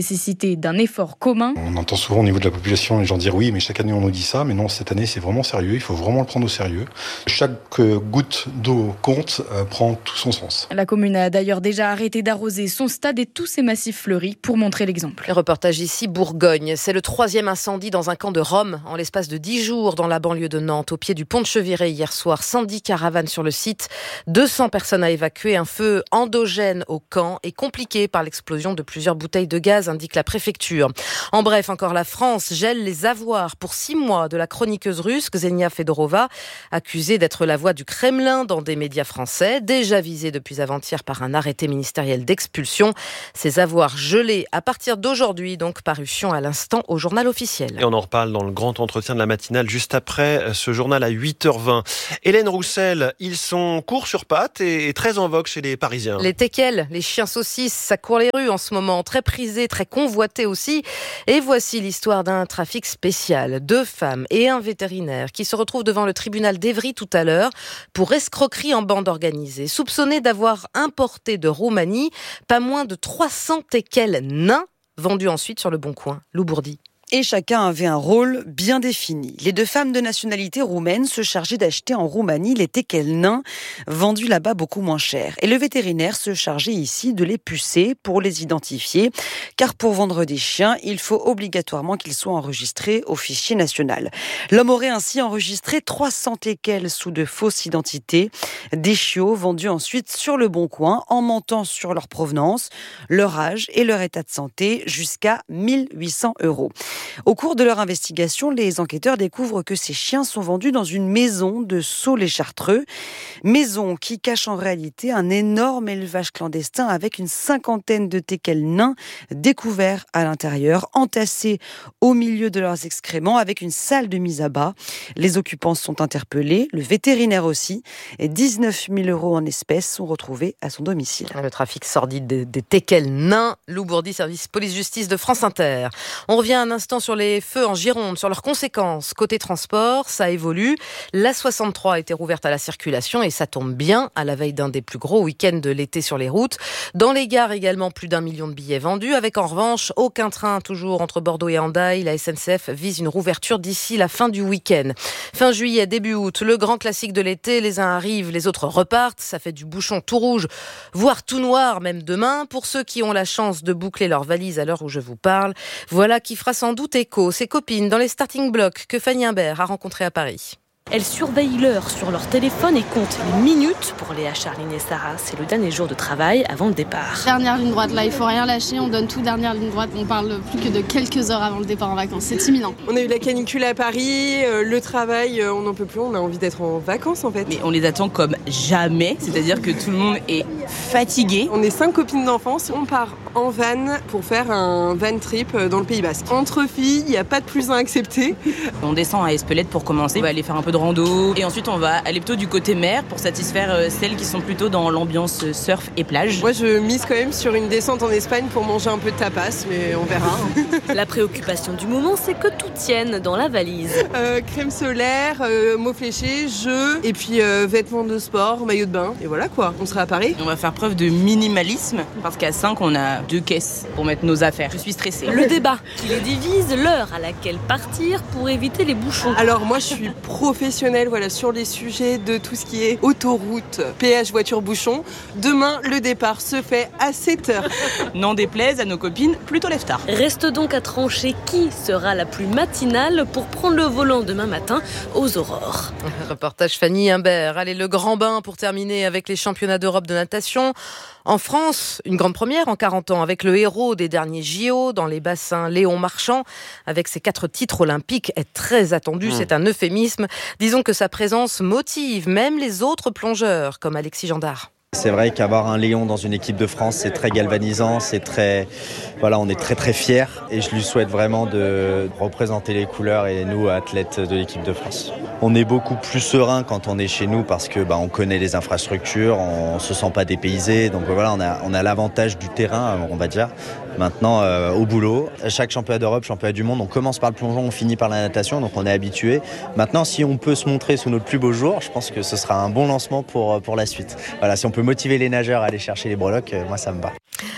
nécessité d'un effort commun. On entend souvent au niveau de la population les gens dire oui, mais chaque année on nous dit ça, mais non, cette année c'est vraiment sérieux, il faut vraiment le prendre au sérieux. Chaque goutte d'eau compte, prend tout son sens. La commune a d'ailleurs déjà arrêté d'arroser son stade et tous ses massifs fleuris pour montrer l'exemple. Le reportage ici, Bourgogne. C'est le 3e incendie dans un camp de Rome en l'espace de 10 jours dans la banlieue de Nantes, au pied du pont de Cheviré hier soir. 110 caravanes sur le site, 200 personnes à évacuer. Un feu endogène au camp et compliqué par l'explosion de plusieurs bouteilles de gaz, indique la préfecture. En bref, encore la France gèle les avoirs pour 6 mois de la chroniqueuse russe Ksenia Fedorova, accusée d'être la voix du Kremlin dans des médias français, déjà visée depuis avant-hier par un arrêté ministériel d'expulsion. Ces avoirs gelés à partir d'aujourd'hui, donc parution à l'instant au journal officiel. Et on en reparle dans le grand entretien de la matinale juste après ce journal à 8h20. Hélène Roussel, ils sont courts sur pattes et très en vogue chez les Parisiens. Les teckels, les chiens saucisses, ça court les rues en ce moment, très prisés, très convoités aussi. Et voici l'histoire d'un trafic spécial. 2 femmes et un vétérinaire qui se retrouvent devant le tribunal d'Évry tout à l'heure pour escroquerie en bande organisée, soupçonnés d'avoir importé de Roumanie pas moins de 300 teckels nains vendus ensuite sur le Bon Coin. Lou Bourdi. Et chacun avait un rôle bien défini. Les 2 femmes de nationalité roumaine se chargeaient d'acheter en Roumanie les teckels nains, vendus là-bas beaucoup moins cher. Et le vétérinaire se chargeait ici de les pucer pour les identifier, car pour vendre des chiens, il faut obligatoirement qu'ils soient enregistrés au fichier national. L'homme aurait ainsi enregistré 300 teckels sous de fausses identités, des chiots vendus ensuite sur le Bon Coin en mentant sur leur provenance, leur âge et leur état de santé jusqu'à 1 800 €. Au cours de leur investigation, les enquêteurs découvrent que ces chiens sont vendus dans une maison de Sceaux-les-Chartreux. Maison qui cache en réalité un énorme élevage clandestin avec une 50aine de teckels nains découverts à l'intérieur, entassés au milieu de leurs excréments avec une salle de mise à bas. Les occupants sont interpellés, le vétérinaire aussi, et 19 000 € en espèces sont retrouvés à son domicile. Le trafic sordide des teckels nains. Lou Bourdi, service police-justice de France Inter. On revient un instant sur les feux en Gironde, sur leurs conséquences. Côté transport, ça évolue. La 63 a été rouverte à la circulation et ça tombe bien à la veille d'un des plus gros week-ends de l'été sur les routes. Dans les gares également, plus d'1 million de billets vendus, avec en revanche aucun train toujours entre Bordeaux et Hendaye. La SNCF vise une rouverture d'ici la fin du week-end. Fin juillet, début août, le grand classique de l'été. Les uns arrivent, les autres repartent. Ça fait du bouchon tout rouge, voire tout noir même demain. Pour ceux qui ont la chance de boucler leurs valises à l'heure où je vous parle, voilà qui fera sans doute écho, ses copines dans les starting blocks que Fanny Imbert a rencontrées à Paris. Elles surveillent l'heure sur leur téléphone et comptent les minutes. Pour Léa, Charline et Sarah, c'est le dernier jour de travail avant le départ. Dernière ligne droite, là, il faut rien lâcher, on donne tout dernière ligne droite. On parle plus que de quelques heures avant le départ en vacances, c'est imminent. On a eu la canicule à Paris, le travail, on n'en peut plus, on a envie d'être en vacances en fait. Mais on les attend comme jamais, c'est-à-dire que tout le monde est fatigué. On est 5 copines d'enfance, on part en van pour faire un van trip dans le Pays Basque. Entre filles, il n'y a pas de plus 1 accepté. On descend à Espelette pour commencer, on va aller faire un peu de rando et ensuite on va aller plutôt du côté mer pour satisfaire celles qui sont plutôt dans l'ambiance surf et plage. Moi je mise quand même sur une descente en Espagne pour manger un peu de tapas, mais on verra. La préoccupation du moment, c'est que tout tienne dans la valise. Crème solaire, mots fléchés, jeux et puis vêtements de sport, maillot de bain et voilà quoi, on sera à Paris. On va faire preuve de minimalisme parce qu'à 5 on a 2 caisses pour mettre nos affaires. Je suis stressée. Le débat qui les divise, l'heure à laquelle partir pour éviter les bouchons. Alors moi je suis professionnelle sur les sujets de tout ce qui est autoroute, péage, voiture, bouchon. Demain le départ se fait à 7h. N'en déplaise à nos copines, plutôt lève-tard. Reste donc à trancher qui sera la plus matinale pour prendre le volant demain matin aux aurores. Reportage Fanny Imbert. Allez, le grand bain pour terminer avec les championnats d'Europe de natation. En France, une grande première en 40 ans avec le héros des derniers JO dans les bassins, Léon Marchand, avec ses 4 titres olympiques, est très attendu, c'est un euphémisme. Disons que sa présence motive même les autres plongeurs, comme Alexis Gendard. C'est vrai qu'avoir un Léon dans une équipe de France, c'est très galvanisant, c'est très, on est très très fiers et je lui souhaite vraiment de représenter les couleurs et nous, athlètes de l'équipe de France. On est beaucoup plus serein quand on est chez nous parce que on connaît les infrastructures, on se sent pas dépaysé, donc voilà, on a l'avantage du terrain, on va dire. Maintenant, au boulot, chaque championnat d'Europe, championnat du monde, on commence par le plongeon, on finit par la natation, donc on est habitué. Maintenant, si on peut se montrer sous notre plus beau jour, je pense que ce sera un bon lancement pour la suite. Voilà, si on peut motiver les nageurs à aller chercher les breloques, moi ça me va.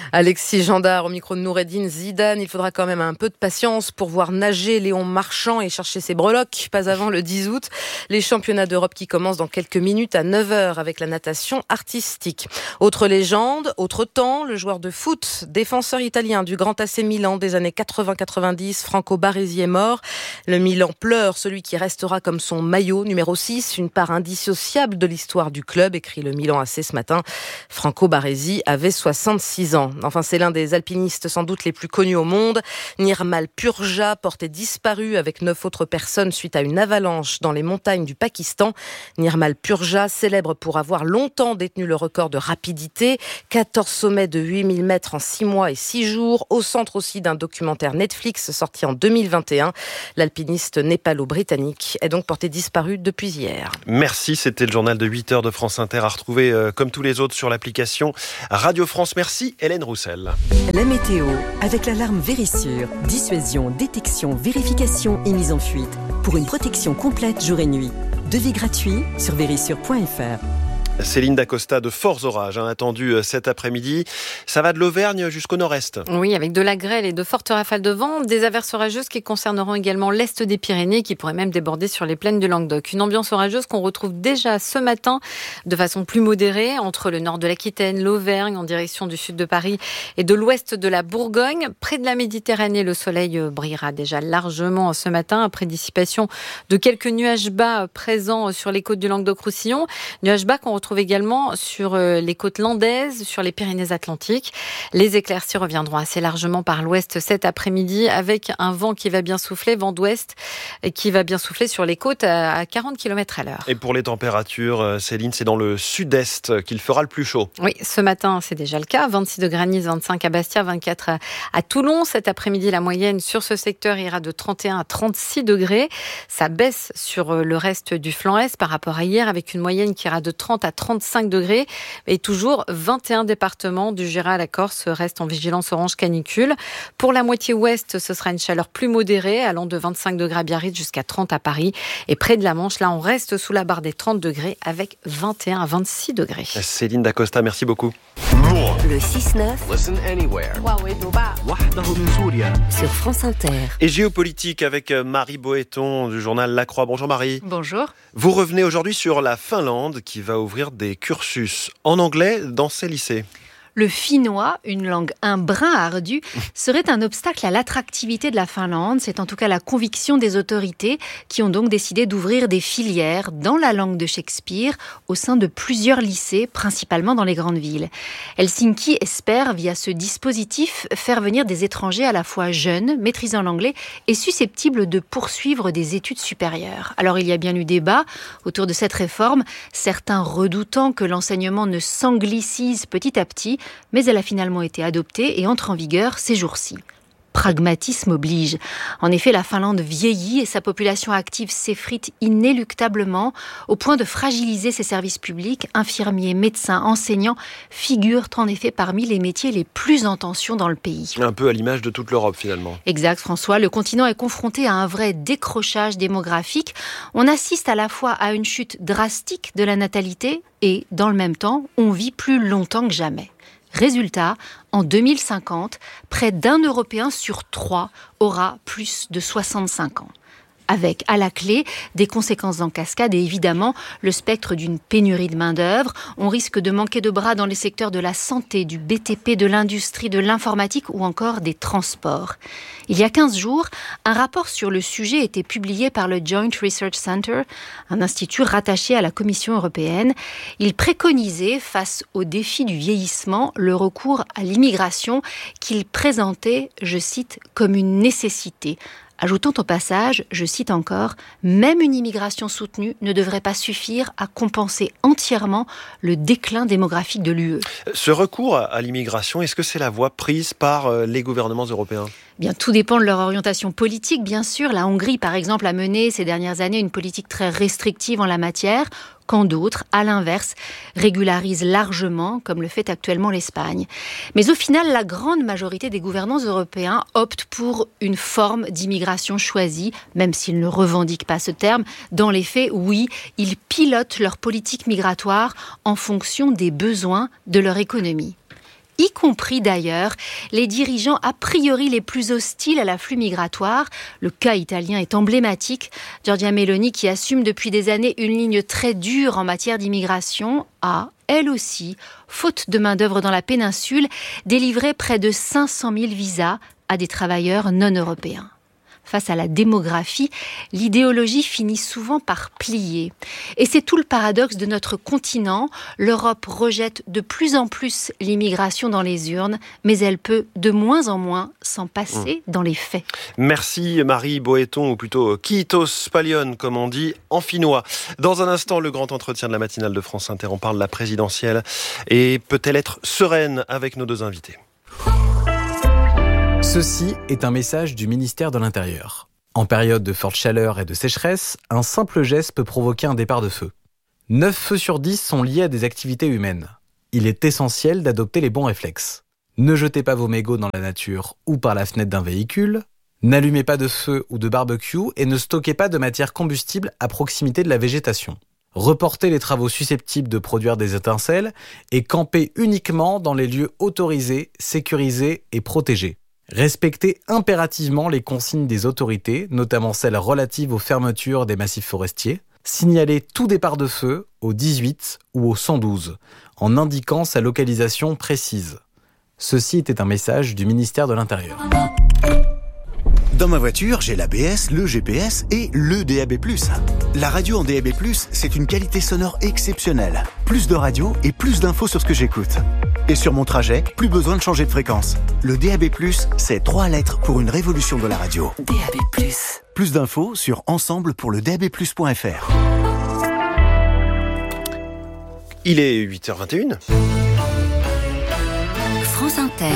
Alexis Gendard au micro de Noureddine Zidane. Il faudra quand même un peu de patience pour voir nager Léon Marchand et chercher ses breloques. Pas avant le 10 août. Les championnats d'Europe qui commencent dans quelques minutes à 9h avec la natation artistique. Autre légende, autre temps, le joueur de foot, défenseur italien du Grand AC Milan des années 80-90, Franco Baresi est mort. Le Milan pleure celui qui restera comme son maillot numéro 6, une part indissociable de l'histoire du club, écrit le Milan AC ce matin. Franco Baresi avait 66 ans. Enfin, c'est l'un des alpinistes sans doute les plus connus au monde. Nirmal Purja, porté disparu avec 9 autres personnes suite à une avalanche dans les montagnes du Pakistan. Nirmal Purja, célèbre pour avoir longtemps détenu le record de rapidité. 14 sommets de 8000 mètres en 6 mois et 6 jours. Au centre aussi d'un documentaire Netflix sorti en 2021. L'alpiniste népalo-britannique est donc porté disparu depuis hier. Merci, c'était le journal de 8h de France Inter à retrouver comme tous les autres sur l'application Radio France. Merci Hélène Roussel. La météo avec l'alarme Vérissure. Dissuasion, détection, vérification et mise en fuite. Pour une protection complète jour et nuit. Devis gratuit sur vérissure.fr. Céline Dacosta, de forts orages attendus cet après-midi. Ça va de l'Auvergne jusqu'au nord-est. Oui, avec de la grêle et de fortes rafales de vent, des averses orageuses qui concerneront également l'est des Pyrénées, qui pourraient même déborder sur les plaines du Languedoc. Une ambiance orageuse qu'on retrouve déjà ce matin de façon plus modérée entre le nord de l'Aquitaine, l'Auvergne, en direction du sud de Paris et de l'ouest de la Bourgogne. Près de la Méditerranée, le soleil brillera déjà largement ce matin après dissipation de quelques nuages bas présents sur les côtes du Languedoc-Roussillon. Nuages bas qu'on retrouve également sur les côtes landaises, sur les Pyrénées-Atlantiques. Les éclaircies reviendront assez largement par l'ouest cet après-midi avec un vent qui va bien souffler, vent d'ouest, qui va bien souffler sur les côtes à 40 km/h. Et pour les températures, Céline, c'est dans le sud-est qu'il fera le plus chaud. Oui, ce matin, c'est déjà le cas. 26 degrés à Nice, 25 à Bastia, 24 à Toulon. Cet après-midi, la moyenne sur ce secteur ira de 31 à 36 degrés. Ça baisse sur le reste du flanc est par rapport à hier avec une moyenne qui ira de 30 à 35 degrés et toujours 21 départements du Jura à la Corse restent en vigilance orange canicule. Pour la moitié ouest, ce sera une chaleur plus modérée allant de 25 degrés à Biarritz jusqu'à 30 à Paris. Et près de la Manche, là, on reste sous la barre des 30 degrés avec 21 à 26 degrés. Céline Dacosta, merci beaucoup. Le 6-9. Listen anywhere. Sur France Inter. Et géopolitique avec Marie Boéton du journal La Croix. Bonjour Marie. Bonjour. Vous revenez aujourd'hui sur la Finlande qui va ouvrir des cursus en anglais dans ses lycées. Le finnois, une langue un brin ardue, serait un obstacle à l'attractivité de la Finlande. C'est en tout cas la conviction des autorités qui ont donc décidé d'ouvrir des filières dans la langue de Shakespeare au sein de plusieurs lycées, principalement dans les grandes villes. Helsinki espère, via ce dispositif, faire venir des étrangers à la fois jeunes, maîtrisant l'anglais et susceptibles de poursuivre des études supérieures. Alors il y a bien eu débat autour de cette réforme, certains redoutant que l'enseignement ne s'anglicise petit à petit, mais elle a finalement été adoptée et entre en vigueur ces jours-ci. Pragmatisme oblige. En effet, la Finlande vieillit et sa population active s'effrite inéluctablement au point de fragiliser ses services publics. Infirmiers, médecins, enseignants figurent en effet parmi les métiers les plus en tension dans le pays. Un peu à l'image de toute l'Europe finalement. Exact François, le continent est confronté à un vrai décrochage démographique. On assiste à la fois à une chute drastique de la natalité et, dans le même temps, on vit plus longtemps que jamais. Résultat, en 2050, près d'un Européen sur 3 aura plus de 65 ans. Avec, à la clé, des conséquences en cascade et évidemment le spectre d'une pénurie de main-d'œuvre. On risque de manquer de bras dans les secteurs de la santé, du BTP, de l'industrie, de l'informatique ou encore des transports. Il y a 15 jours, un rapport sur le sujet était publié par le Joint Research Center, un institut rattaché à la Commission européenne. Il préconisait, face au défi du vieillissement, le recours à l'immigration qu'il présentait, je cite, comme une nécessité. Ajoutant au passage, je cite encore, « Même une immigration soutenue ne devrait pas suffire à compenser entièrement le déclin démographique de l'UE. » Ce recours à l'immigration, est-ce que c'est la voie prise par les gouvernements européens ? Bien, tout dépend de leur orientation politique, bien sûr. La Hongrie, par exemple, a mené ces dernières années une politique très restrictive en la matière, quand d'autres, à l'inverse, régularisent largement, comme le fait actuellement l'Espagne. Mais au final, la grande majorité des gouvernants européens optent pour une forme d'immigration choisie, même s'ils ne revendiquent pas ce terme. Dans les faits, oui, ils pilotent leur politique migratoire en fonction des besoins de leur économie. y compris d'ailleurs les dirigeants a priori les plus hostiles à l'afflux migratoire. Le cas italien est emblématique. Giorgia Meloni, qui assume depuis des années une ligne très dure en matière d'immigration, a, elle aussi, faute de main-d'œuvre dans la péninsule, délivré près de 500 000 visas à des travailleurs non européens. Face à la démographie, l'idéologie finit souvent par plier. Et c'est tout le paradoxe de notre continent. L'Europe rejette de plus en plus l'immigration dans les urnes, mais elle peut de moins en moins s'en passer dans les faits. Merci Marie Boéton, ou plutôt Kiitos Palion, comme on dit en finnois. Dans un instant, le grand entretien de la matinale de France Inter. On parle de la présidentielle. Et peut-elle être sereine avec nos deux invités ? Ceci est un message du ministère de l'Intérieur. En période de forte chaleur et de sécheresse, un simple geste peut provoquer un départ de feu. 9 feux sur 10 sont liés à des activités humaines. Il est essentiel d'adopter les bons réflexes. Ne jetez pas vos mégots dans la nature ou par la fenêtre d'un véhicule. N'allumez pas de feu ou de barbecue et ne stockez pas de matière combustible à proximité de la végétation. Reportez les travaux susceptibles de produire des étincelles et campez uniquement dans les lieux autorisés, sécurisés et protégés. Respectez impérativement les consignes des autorités, notamment celles relatives aux fermetures des massifs forestiers. Signalez tout départ de feu au 18 ou au 112, en indiquant sa localisation précise. Ceci était un message du ministère de l'Intérieur. Dans ma voiture, j'ai l'ABS, le GPS et le DAB+. La radio en DAB+, c'est une qualité sonore exceptionnelle. Plus de radio et plus d'infos sur ce que j'écoute. Et sur mon trajet, plus besoin de changer de fréquence. Le DAB+, c'est 3 lettres pour une révolution de la radio. DAB+. Plus d'infos sur ensemble-pour-le-DAB+.fr. Il est 8h21. France Inter.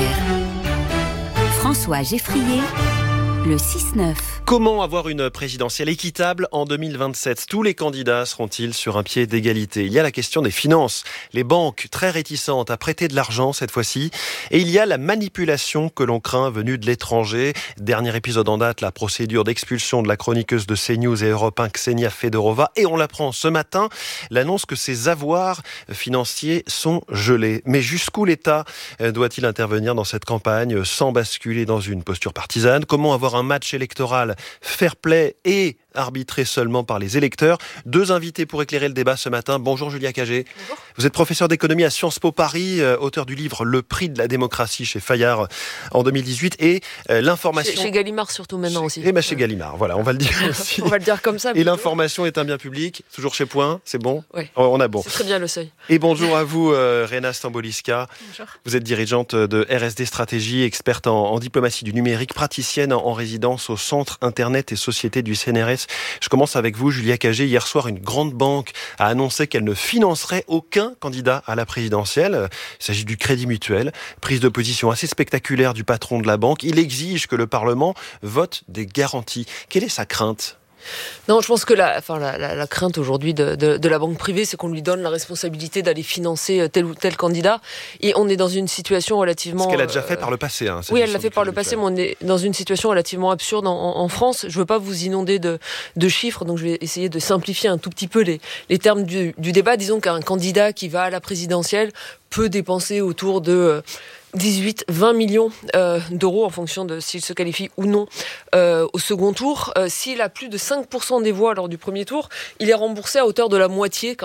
François Geffrier. Le 6-9. Comment avoir une présidentielle équitable en 2027 ? Tous les candidats seront-ils sur un pied d'égalité ? Il y a la question des finances. Les banques, très réticentes à prêter de l'argent cette fois-ci. Et il y a la manipulation que l'on craint venue de l'étranger. Dernier épisode en date, la procédure d'expulsion de la chroniqueuse de CNews et Europe 1, Ksenia Fedorova. Et on l'apprend ce matin, l'annonce que ses avoirs financiers sont gelés. Mais jusqu'où l'État doit-il intervenir dans cette campagne sans basculer dans une posture partisane ? Comment avoir un match électoral fair play et arbitré seulement par les électeurs? Deux invités pour éclairer le débat ce matin. Bonjour Julia Cagé. Bonjour. Vous êtes professeur d'économie à Sciences Po Paris, auteur du livre Le prix de la démocratie chez Fayard en 2018 et l'information... Chez Gallimard surtout maintenant aussi. Et chez Gallimard, voilà, on va le dire aussi. On va le dire comme ça. Et l'information est un bien public, toujours chez Point, c'est bon ? Oui. On a bon. C'est très bien le seuil. Et bonjour à vous Rena Stamboliska. Bonjour. Vous êtes dirigeante de RSD Stratégie, experte en diplomatie du numérique, praticienne en résidence au Centre Internet et Société du CNRS. Je commence avec vous, Julia Cagé. Hier soir, une grande banque a annoncé qu'elle ne financerait aucun candidat à la présidentielle. Il s'agit du Crédit Mutuel. Prise de position assez spectaculaire du patron de la banque. Il exige que le Parlement vote des garanties. Quelle est sa crainte ? Non, je pense que la crainte aujourd'hui de la banque privée, c'est qu'on lui donne la responsabilité d'aller financer tel ou tel candidat. Et on est dans une situation relativement... Ce qu'elle a déjà fait par le passé. Oui, elle l'a fait par le passé, mais on est dans une situation relativement absurde en France. Je ne veux pas vous inonder de chiffres, donc je vais essayer de simplifier un tout petit peu les termes du débat. Disons qu'un candidat qui va à la présidentielle peut dépenser autour de 18-20 millions d'euros en fonction de s'il se qualifie ou non au second tour. S'il a plus de 5% des voix lors du premier tour, il est remboursé à hauteur de la moitié,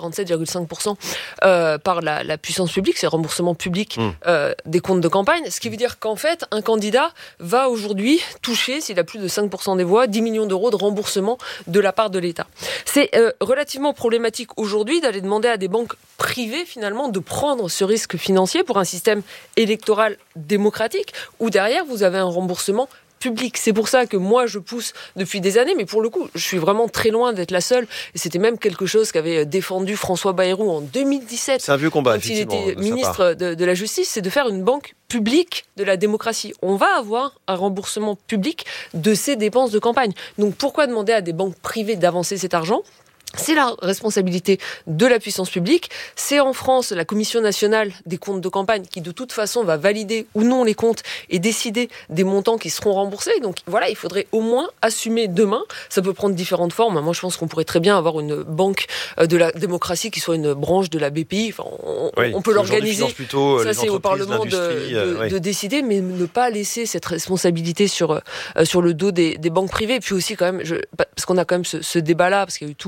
47,5% par la puissance publique, c'est le remboursement public des comptes de campagne. Ce qui veut dire qu'en fait, un candidat va aujourd'hui toucher, s'il a plus de 5% des voix, 10 millions d'euros de remboursement de la part de l'État. C'est relativement problématique aujourd'hui d'aller demander à des banques privées finalement de prendre ce risque financier pour un système électoral démocratique, où derrière vous avez un remboursement public. C'est pour ça que moi je pousse depuis des années, mais pour le coup je suis vraiment très loin d'être la seule, et c'était même quelque chose qu'avait défendu François Bayrou en 2017. C'est un vieux combat, quand il était ministre de la Justice, c'est de faire une banque publique de la démocratie. On va avoir un remboursement public de ces dépenses de campagne. Donc pourquoi demander à des banques privées d'avancer cet argent ? C'est la responsabilité de la puissance publique. C'est en France la Commission nationale des comptes de campagne qui, de toute façon, va valider ou non les comptes et décider des montants qui seront remboursés. Donc voilà, il faudrait au moins assumer demain. Ça peut prendre différentes formes. Moi, je pense qu'on pourrait très bien avoir une banque de la démocratie qui soit une branche de la BPI. Enfin, on peut l'organiser. Ça, c'est au Parlement de décider, mais ne pas laisser cette responsabilité sur le dos des banques privées. Et puis aussi, quand même, parce qu'on a quand même ce débat-là, parce qu'il y a eu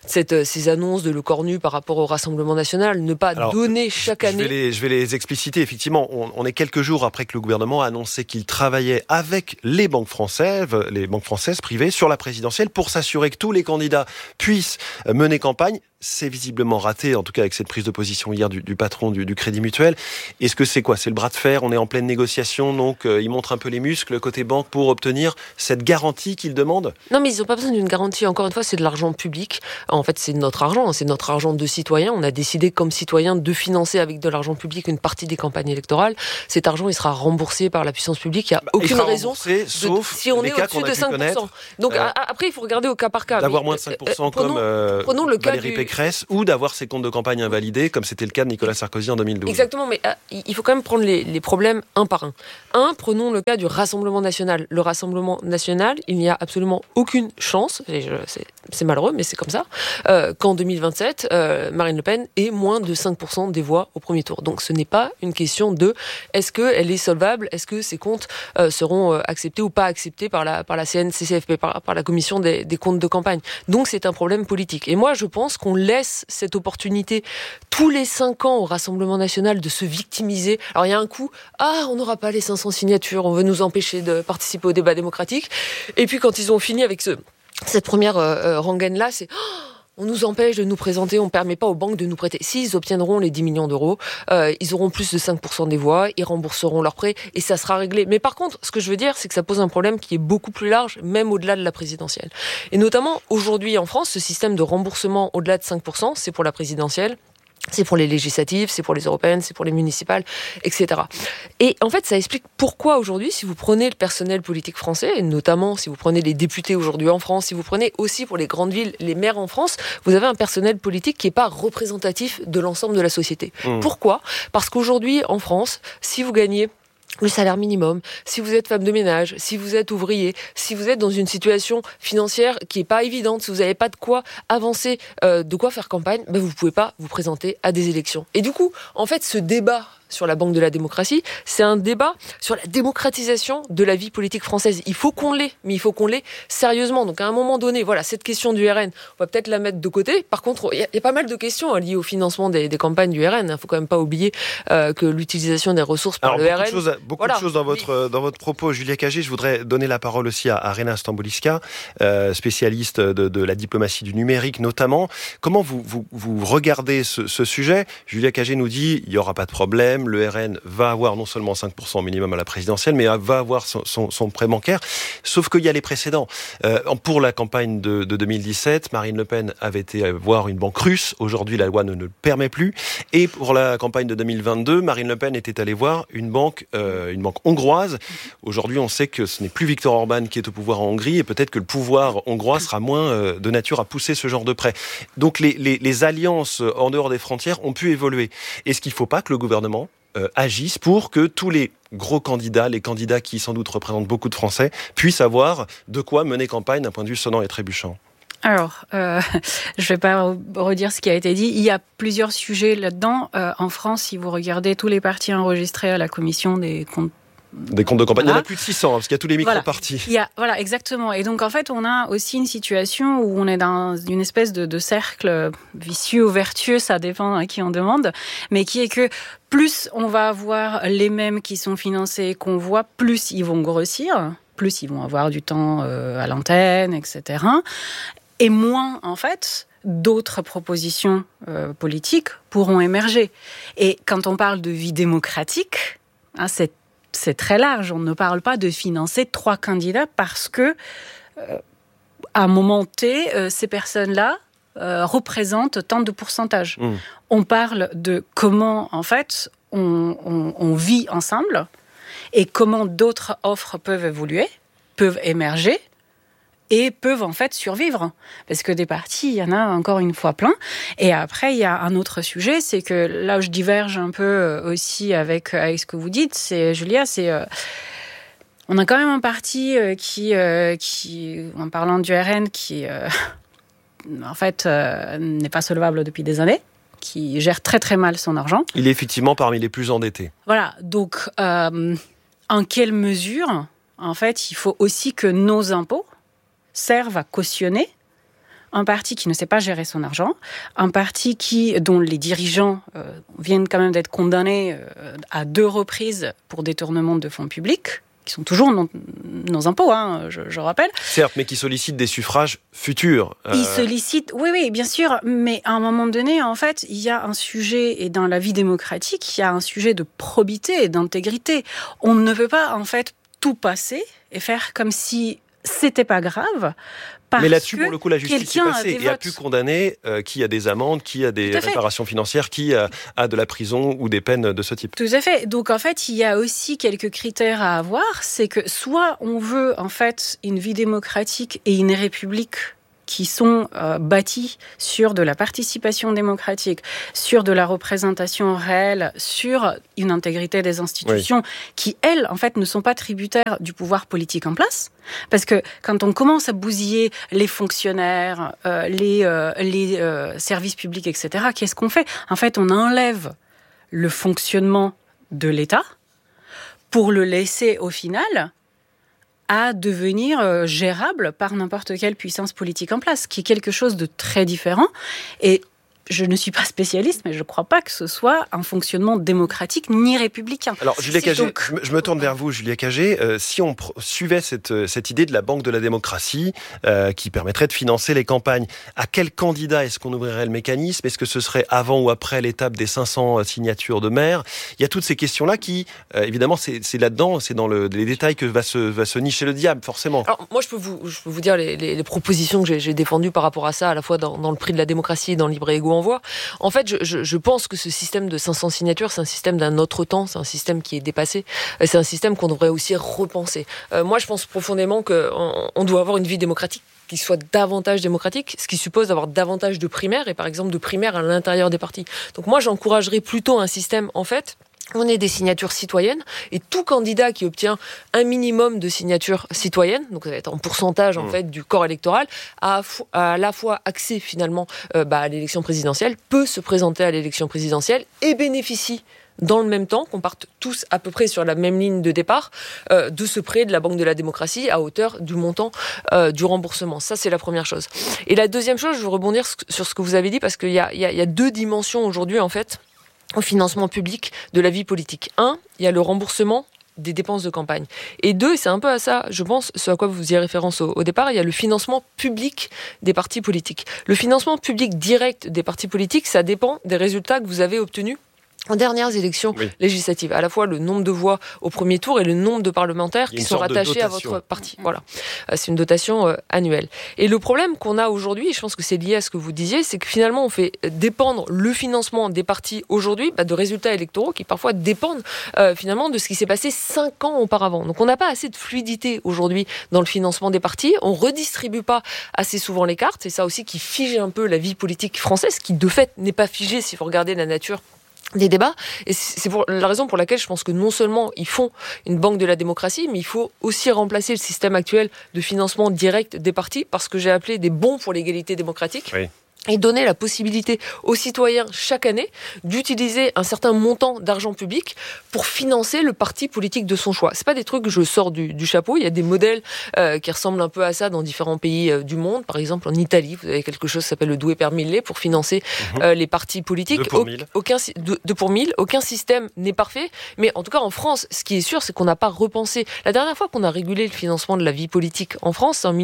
ces annonces de Le Cornu par rapport au Rassemblement national, ne pas donner chaque année... Je vais les expliciter. Effectivement, on est quelques jours après que le gouvernement a annoncé qu'il travaillait avec les banques françaises privées, sur la présidentielle pour s'assurer que tous les candidats puissent mener campagne. C'est visiblement raté, en tout cas avec cette prise de position hier du patron du Crédit Mutuel. Est-ce que c'est quoi ? C'est le bras de fer ? On est en pleine négociation, donc il montre un peu les muscles côté banque pour obtenir cette garantie qu'il demande ? Non, mais ils n'ont pas besoin d'une garantie. Encore une fois, c'est de l'argent public. En fait, c'est notre argent de citoyens. On a décidé comme citoyens de financer avec de l'argent public une partie des campagnes électorales. Cet argent, il sera remboursé par la puissance publique. Il n'y a aucune raison. Sauf si on les est cas au-dessus qu'on a de pu 5%. connaître. Donc après, il faut regarder au cas par cas. D'avoir moins de 5% prenons le cas Valérie Pécresse, ou d'avoir ses comptes de campagne invalidés, comme c'était le cas de Nicolas Sarkozy en 2012. Exactement, mais il faut quand même prendre les problèmes un par un. Prenons le cas du Rassemblement national. Le Rassemblement national, il n'y a absolument aucune chance, c'est malheureux, mais c'est comme ça, qu'en 2027, Marine Le Pen ait moins de 5% des voix au premier tour. Donc ce n'est pas une question de est-ce qu'elle est solvable, est-ce que ses comptes seront acceptés ou pas acceptés par la CNCCFP, par la commission des comptes de campagne. Donc c'est un problème politique. Et moi, je pense qu'on laisse cette opportunité tous les 5 ans au Rassemblement national de se victimiser. Alors il y a un coup, on n'aura pas les 500 signatures, on veut nous empêcher de participer au débat démocratique. Et puis quand ils ont fini avec cette première rengaine-là, c'est... on nous empêche de nous présenter, on ne permet pas aux banques de nous prêter. S'ils obtiendront les 10 millions d'euros, ils auront plus de 5% des voix, ils rembourseront leurs prêts et ça sera réglé. Mais par contre, ce que je veux dire, c'est que ça pose un problème qui est beaucoup plus large, même au-delà de la présidentielle. Et notamment, aujourd'hui en France, ce système de remboursement au-delà de 5%, c'est pour la présidentielle. C'est pour les législatives, c'est pour les européennes, c'est pour les municipales, etc. Et en fait, ça explique pourquoi aujourd'hui, si vous prenez le personnel politique français, et notamment si vous prenez les députés aujourd'hui en France, si vous prenez aussi pour les grandes villes, les maires en France, vous avez un personnel politique qui n'est pas représentatif de l'ensemble de la société. Pourquoi ? Parce qu'aujourd'hui, en France, si vous gagnez le salaire minimum, si vous êtes femme de ménage, si vous êtes ouvrier, si vous êtes dans une situation financière qui est pas évidente, si vous n'avez pas de quoi avancer, de quoi faire campagne, vous pouvez pas vous présenter à des élections. Et du coup, en fait, ce débat sur la Banque de la démocratie, c'est un débat sur la démocratisation de la vie politique française. Il faut qu'on l'ait, mais il faut qu'on l'ait sérieusement. Donc à un moment donné, voilà, cette question du RN, on va peut-être la mettre de côté. Par contre, il y a pas mal de questions liées au financement des campagnes du RN. Il ne faut quand même pas oublier que l'utilisation des ressources par le RN... Beaucoup de choses dans votre propos, Julia Cagé. Je voudrais donner la parole aussi à Rena Stamboliska, spécialiste de la diplomatie du numérique notamment. Comment vous regardez ce sujet ? Julia Cagé nous dit il n'y aura pas de problème. Le RN va avoir non seulement 5% minimum à la présidentielle, mais va avoir son prêt bancaire. Sauf qu'il y a les précédents. Pour la campagne de 2017, Marine Le Pen avait été voir une banque russe. Aujourd'hui, la loi ne le permet plus. Et pour la campagne de 2022, Marine Le Pen était allée voir une banque hongroise. Aujourd'hui, on sait que ce n'est plus Viktor Orban qui est au pouvoir en Hongrie et peut-être que le pouvoir hongrois sera moins de nature à pousser ce genre de prêt. Donc les alliances en dehors des frontières ont pu évoluer. Est-ce qu'il ne faut pas que le gouvernement agissent pour que tous les gros candidats, les candidats qui sans doute représentent beaucoup de Français, puissent avoir de quoi mener campagne d'un point de vue sonnant et trébuchant? Alors, je ne vais pas redire ce qui a été dit. Il y a plusieurs sujets là-dedans. En France, si vous regardez tous les partis enregistrés à la commission des comptes de campagne, il y en a plus de 600, parce qu'il y a tous les micro-partis. Voilà, exactement. Et donc, en fait, on a aussi une situation où on est dans une espèce de cercle vicieux ou vertueux, ça dépend à qui on demande, mais qui est que plus on va avoir les mêmes qui sont financés qu'on voit, plus ils vont grossir, plus ils vont avoir du temps à l'antenne, etc. Et moins, en fait, d'autres propositions politiques pourront émerger. Et quand on parle de vie démocratique, c'est très large. On ne parle pas de financer 3 candidats parce que, à un moment T, ces personnes-là représentent tant de pourcentage. On parle de comment, en fait, on vit ensemble et comment d'autres offres peuvent évoluer, peuvent émerger. et peuvent en fait survivre. Parce que des partis, il y en a encore une fois plein. Et après, il y a un autre sujet, c'est que là où je diverge un peu aussi avec ce que vous dites, Julia, on a quand même un parti qui, en parlant du RN, qui en fait n'est pas solvable depuis des années, qui gère très très mal son argent. Il est effectivement parmi les plus endettés. Voilà, donc en quelle mesure, en fait, il faut aussi que nos impôts servent à cautionner un parti qui ne sait pas gérer son argent, un parti dont les dirigeants viennent quand même d'être condamnés à 2 reprises pour détournement de fonds publics, qui sont toujours nos impôts, je rappelle. Certes, mais qui sollicitent des suffrages futurs. Ils sollicitent, oui, bien sûr, mais à un moment donné, en fait, il y a un sujet, et dans la vie démocratique, il y a un sujet de probité et d'intégrité. On ne peut pas, en fait, tout passer et faire comme si c'était pas grave. Mais là-dessus, pour le coup, la justice est passée et a pu condamner qui a des amendes, qui a des réparations financières, qui a de la prison ou des peines de ce type. Tout à fait. Donc, en fait, il y a aussi quelques critères à avoir. C'est que soit on veut, en fait, une vie démocratique et une république qui sont bâtis sur de la participation démocratique, sur de la représentation réelle, sur une intégrité des institutions qui, elles, en fait, ne sont pas tributaires du pouvoir politique en place. Parce que quand on commence à bousiller les fonctionnaires, les services publics, etc., qu'est-ce qu'on fait ? En fait, on enlève le fonctionnement de l'État pour le laisser, au final, à devenir gérable par n'importe quelle puissance politique en place, qui est quelque chose de très différent. Et je ne suis pas spécialiste, mais je ne crois pas que ce soit un fonctionnement démocratique ni républicain. Alors, Julia Cagé, je me tourne vers vous, Julia Cagé. Si on suivait cette idée de la Banque de la démocratie qui permettrait de financer les campagnes, à quel candidat est-ce qu'on ouvrirait le mécanisme ? Est-ce que ce serait avant ou après l'étape des 500 signatures de maires ? Il y a toutes ces questions-là qui, évidemment, c'est là-dedans, c'est dans les détails que va se nicher le diable, forcément. Alors, moi, je peux vous dire les propositions que j'ai défendues par rapport à ça, à la fois dans le prix de la démocratie et dans Libre et Égaux envoie. En fait, je pense que ce système de 500 signatures, c'est un système d'un autre temps, c'est un système qui est dépassé, c'est un système qu'on devrait aussi repenser. Moi, je pense profondément qu'on doit avoir une vie démocratique qui soit davantage démocratique, ce qui suppose d'avoir davantage de primaires, et par exemple de primaires à l'intérieur des partis. Donc moi, j'encouragerais plutôt un système, en fait, on est des signatures citoyennes et tout candidat qui obtient un minimum de signatures citoyennes, donc ça va être en pourcentage en fait du corps électoral, a à la fois accès finalement à l'élection présidentielle, peut se présenter à l'élection présidentielle et bénéficie dans le même temps, qu'on parte tous à peu près sur la même ligne de départ, de ce prêt de la Banque de la démocratie à hauteur du montant du remboursement. Ça, c'est la première chose. Et la deuxième chose, je veux rebondir sur ce que vous avez dit, parce qu'il y a 2 dimensions aujourd'hui, en fait, au financement public de la vie politique. 1, il y a le remboursement des dépenses de campagne. Et 2, et c'est un peu à ça, je pense, ce à quoi vous faisiez référence au départ, il y a le financement public des partis politiques. Le financement public direct des partis politiques, ça dépend des résultats que vous avez obtenus en dernières élections législatives, à la fois le nombre de voix au premier tour et le nombre de parlementaires qui sont rattachés à votre parti. Voilà, c'est une dotation annuelle. Et le problème qu'on a aujourd'hui, et je pense que c'est lié à ce que vous disiez, c'est que finalement on fait dépendre le financement des partis aujourd'hui de résultats électoraux qui parfois dépendent finalement de ce qui s'est passé 5 ans auparavant. Donc on n'a pas assez de fluidité aujourd'hui dans le financement des partis, on redistribue pas assez souvent les cartes, c'est ça aussi qui fige un peu la vie politique française, qui de fait n'est pas figée si vous regardez la nature des débats, et c'est pour la raison pour laquelle je pense que non seulement ils font une banque de la démocratie, mais il faut aussi remplacer le système actuel de financement direct des partis par ce que j'ai appelé des bons pour l'égalité démocratique. Oui. Et donner la possibilité aux citoyens chaque année d'utiliser un certain montant d'argent public pour financer le parti politique de son choix. C'est pas des trucs que je sors du chapeau. Il y a des modèles qui ressemblent un peu à ça dans différents pays du monde. Par exemple, en Italie, vous avez quelque chose qui s'appelle le Due per Mille pour financer les partis politiques. 2 pour 1000. 2 pour 1000. Aucun système n'est parfait. Mais en tout cas, en France, ce qui est sûr, c'est qu'on n'a pas repensé. La dernière fois qu'on a régulé le financement de la vie politique en France, c'est en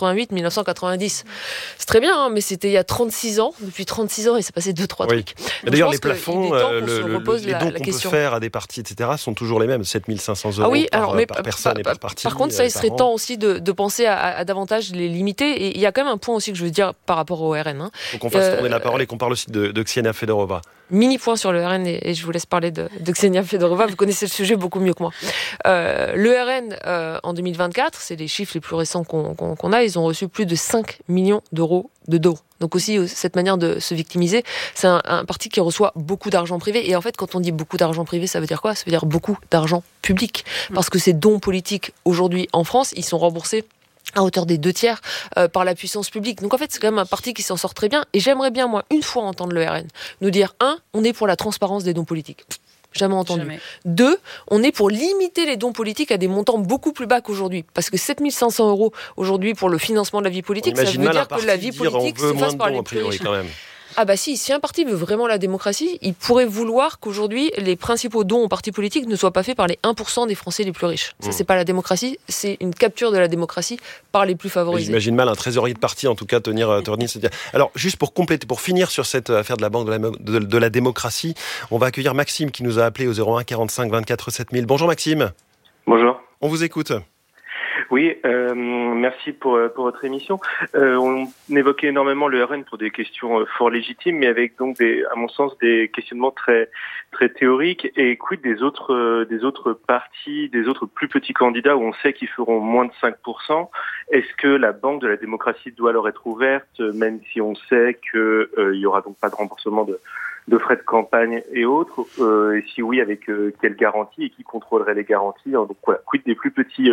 1988-1990. C'est très bien, mais c'était il y a 36 ans. Depuis 36 ans, il s'est passé 2-3 trucs. Donc, d'ailleurs, les plafonds, les dons qu'on peut faire à des partis, etc., sont toujours les mêmes, 7 500 € par personne et par parti. Par contre, ça, il serait temps aussi de penser à davantage les limiter. Et il y a quand même un point aussi que je veux dire par rapport au RN. Donc on fasse tourner la parole et qu'on parle aussi de Ksienia Fedorova. mini point sur le RN et je vous laisse parler de Ksenia Fedorova, vous connaissez le sujet beaucoup mieux que moi. Le RN en 2024, c'est les chiffres les plus récents qu'on a, ils ont reçu plus de 5 millions d'euros de dons. Donc aussi, cette manière de se victimiser, c'est un parti qui reçoit beaucoup d'argent privé. Et en fait, quand on dit beaucoup d'argent privé, ça veut dire quoi ? Ça veut dire beaucoup d'argent public. Parce que ces dons politiques, aujourd'hui, en France, ils sont remboursés à hauteur des 2/3 par la puissance publique. Donc en fait, c'est quand même un parti qui s'en sort très bien. Et j'aimerais bien, moi, une fois entendre le RN nous dire, 1, on est pour la transparence des dons politiques. Jamais entendu. Jamais. 2, on est pour limiter les dons politiques à des montants beaucoup plus bas qu'aujourd'hui. Parce que 7 500 € aujourd'hui pour le financement de la vie politique, ça veut dire que la vie politique se fasse par les plus riches. Quand même. Ah bah si un parti veut vraiment la démocratie, il pourrait vouloir qu'aujourd'hui, les principaux dons aux partis politiques ne soient pas faits par les 1% des Français les plus riches. Ça, c'est pas la démocratie, c'est une capture de la démocratie par les plus favorisés. J'imagine mal un trésorier de parti, en tout cas, tenir cette... Alors, juste pour compléter, pour finir sur cette affaire de la Banque de la démocratie, on va accueillir Maxime qui nous a appelé au 01 45 24 7000. Bonjour Maxime. Bonjour. On vous écoute. Oui, merci pour votre émission. On évoquait énormément le RN pour des questions fort légitimes, mais avec donc à mon sens, des questionnements très très théoriques. Et quid des autres partis, des autres plus petits candidats où on sait qu'ils feront moins de 5%. Est-ce que la Banque de la démocratie doit leur être ouverte, même si on sait que il y aura donc pas de remboursement de frais de campagne et autres, et si oui, avec quelles garanties et qui contrôlerait les garanties. Donc voilà, quid des plus petits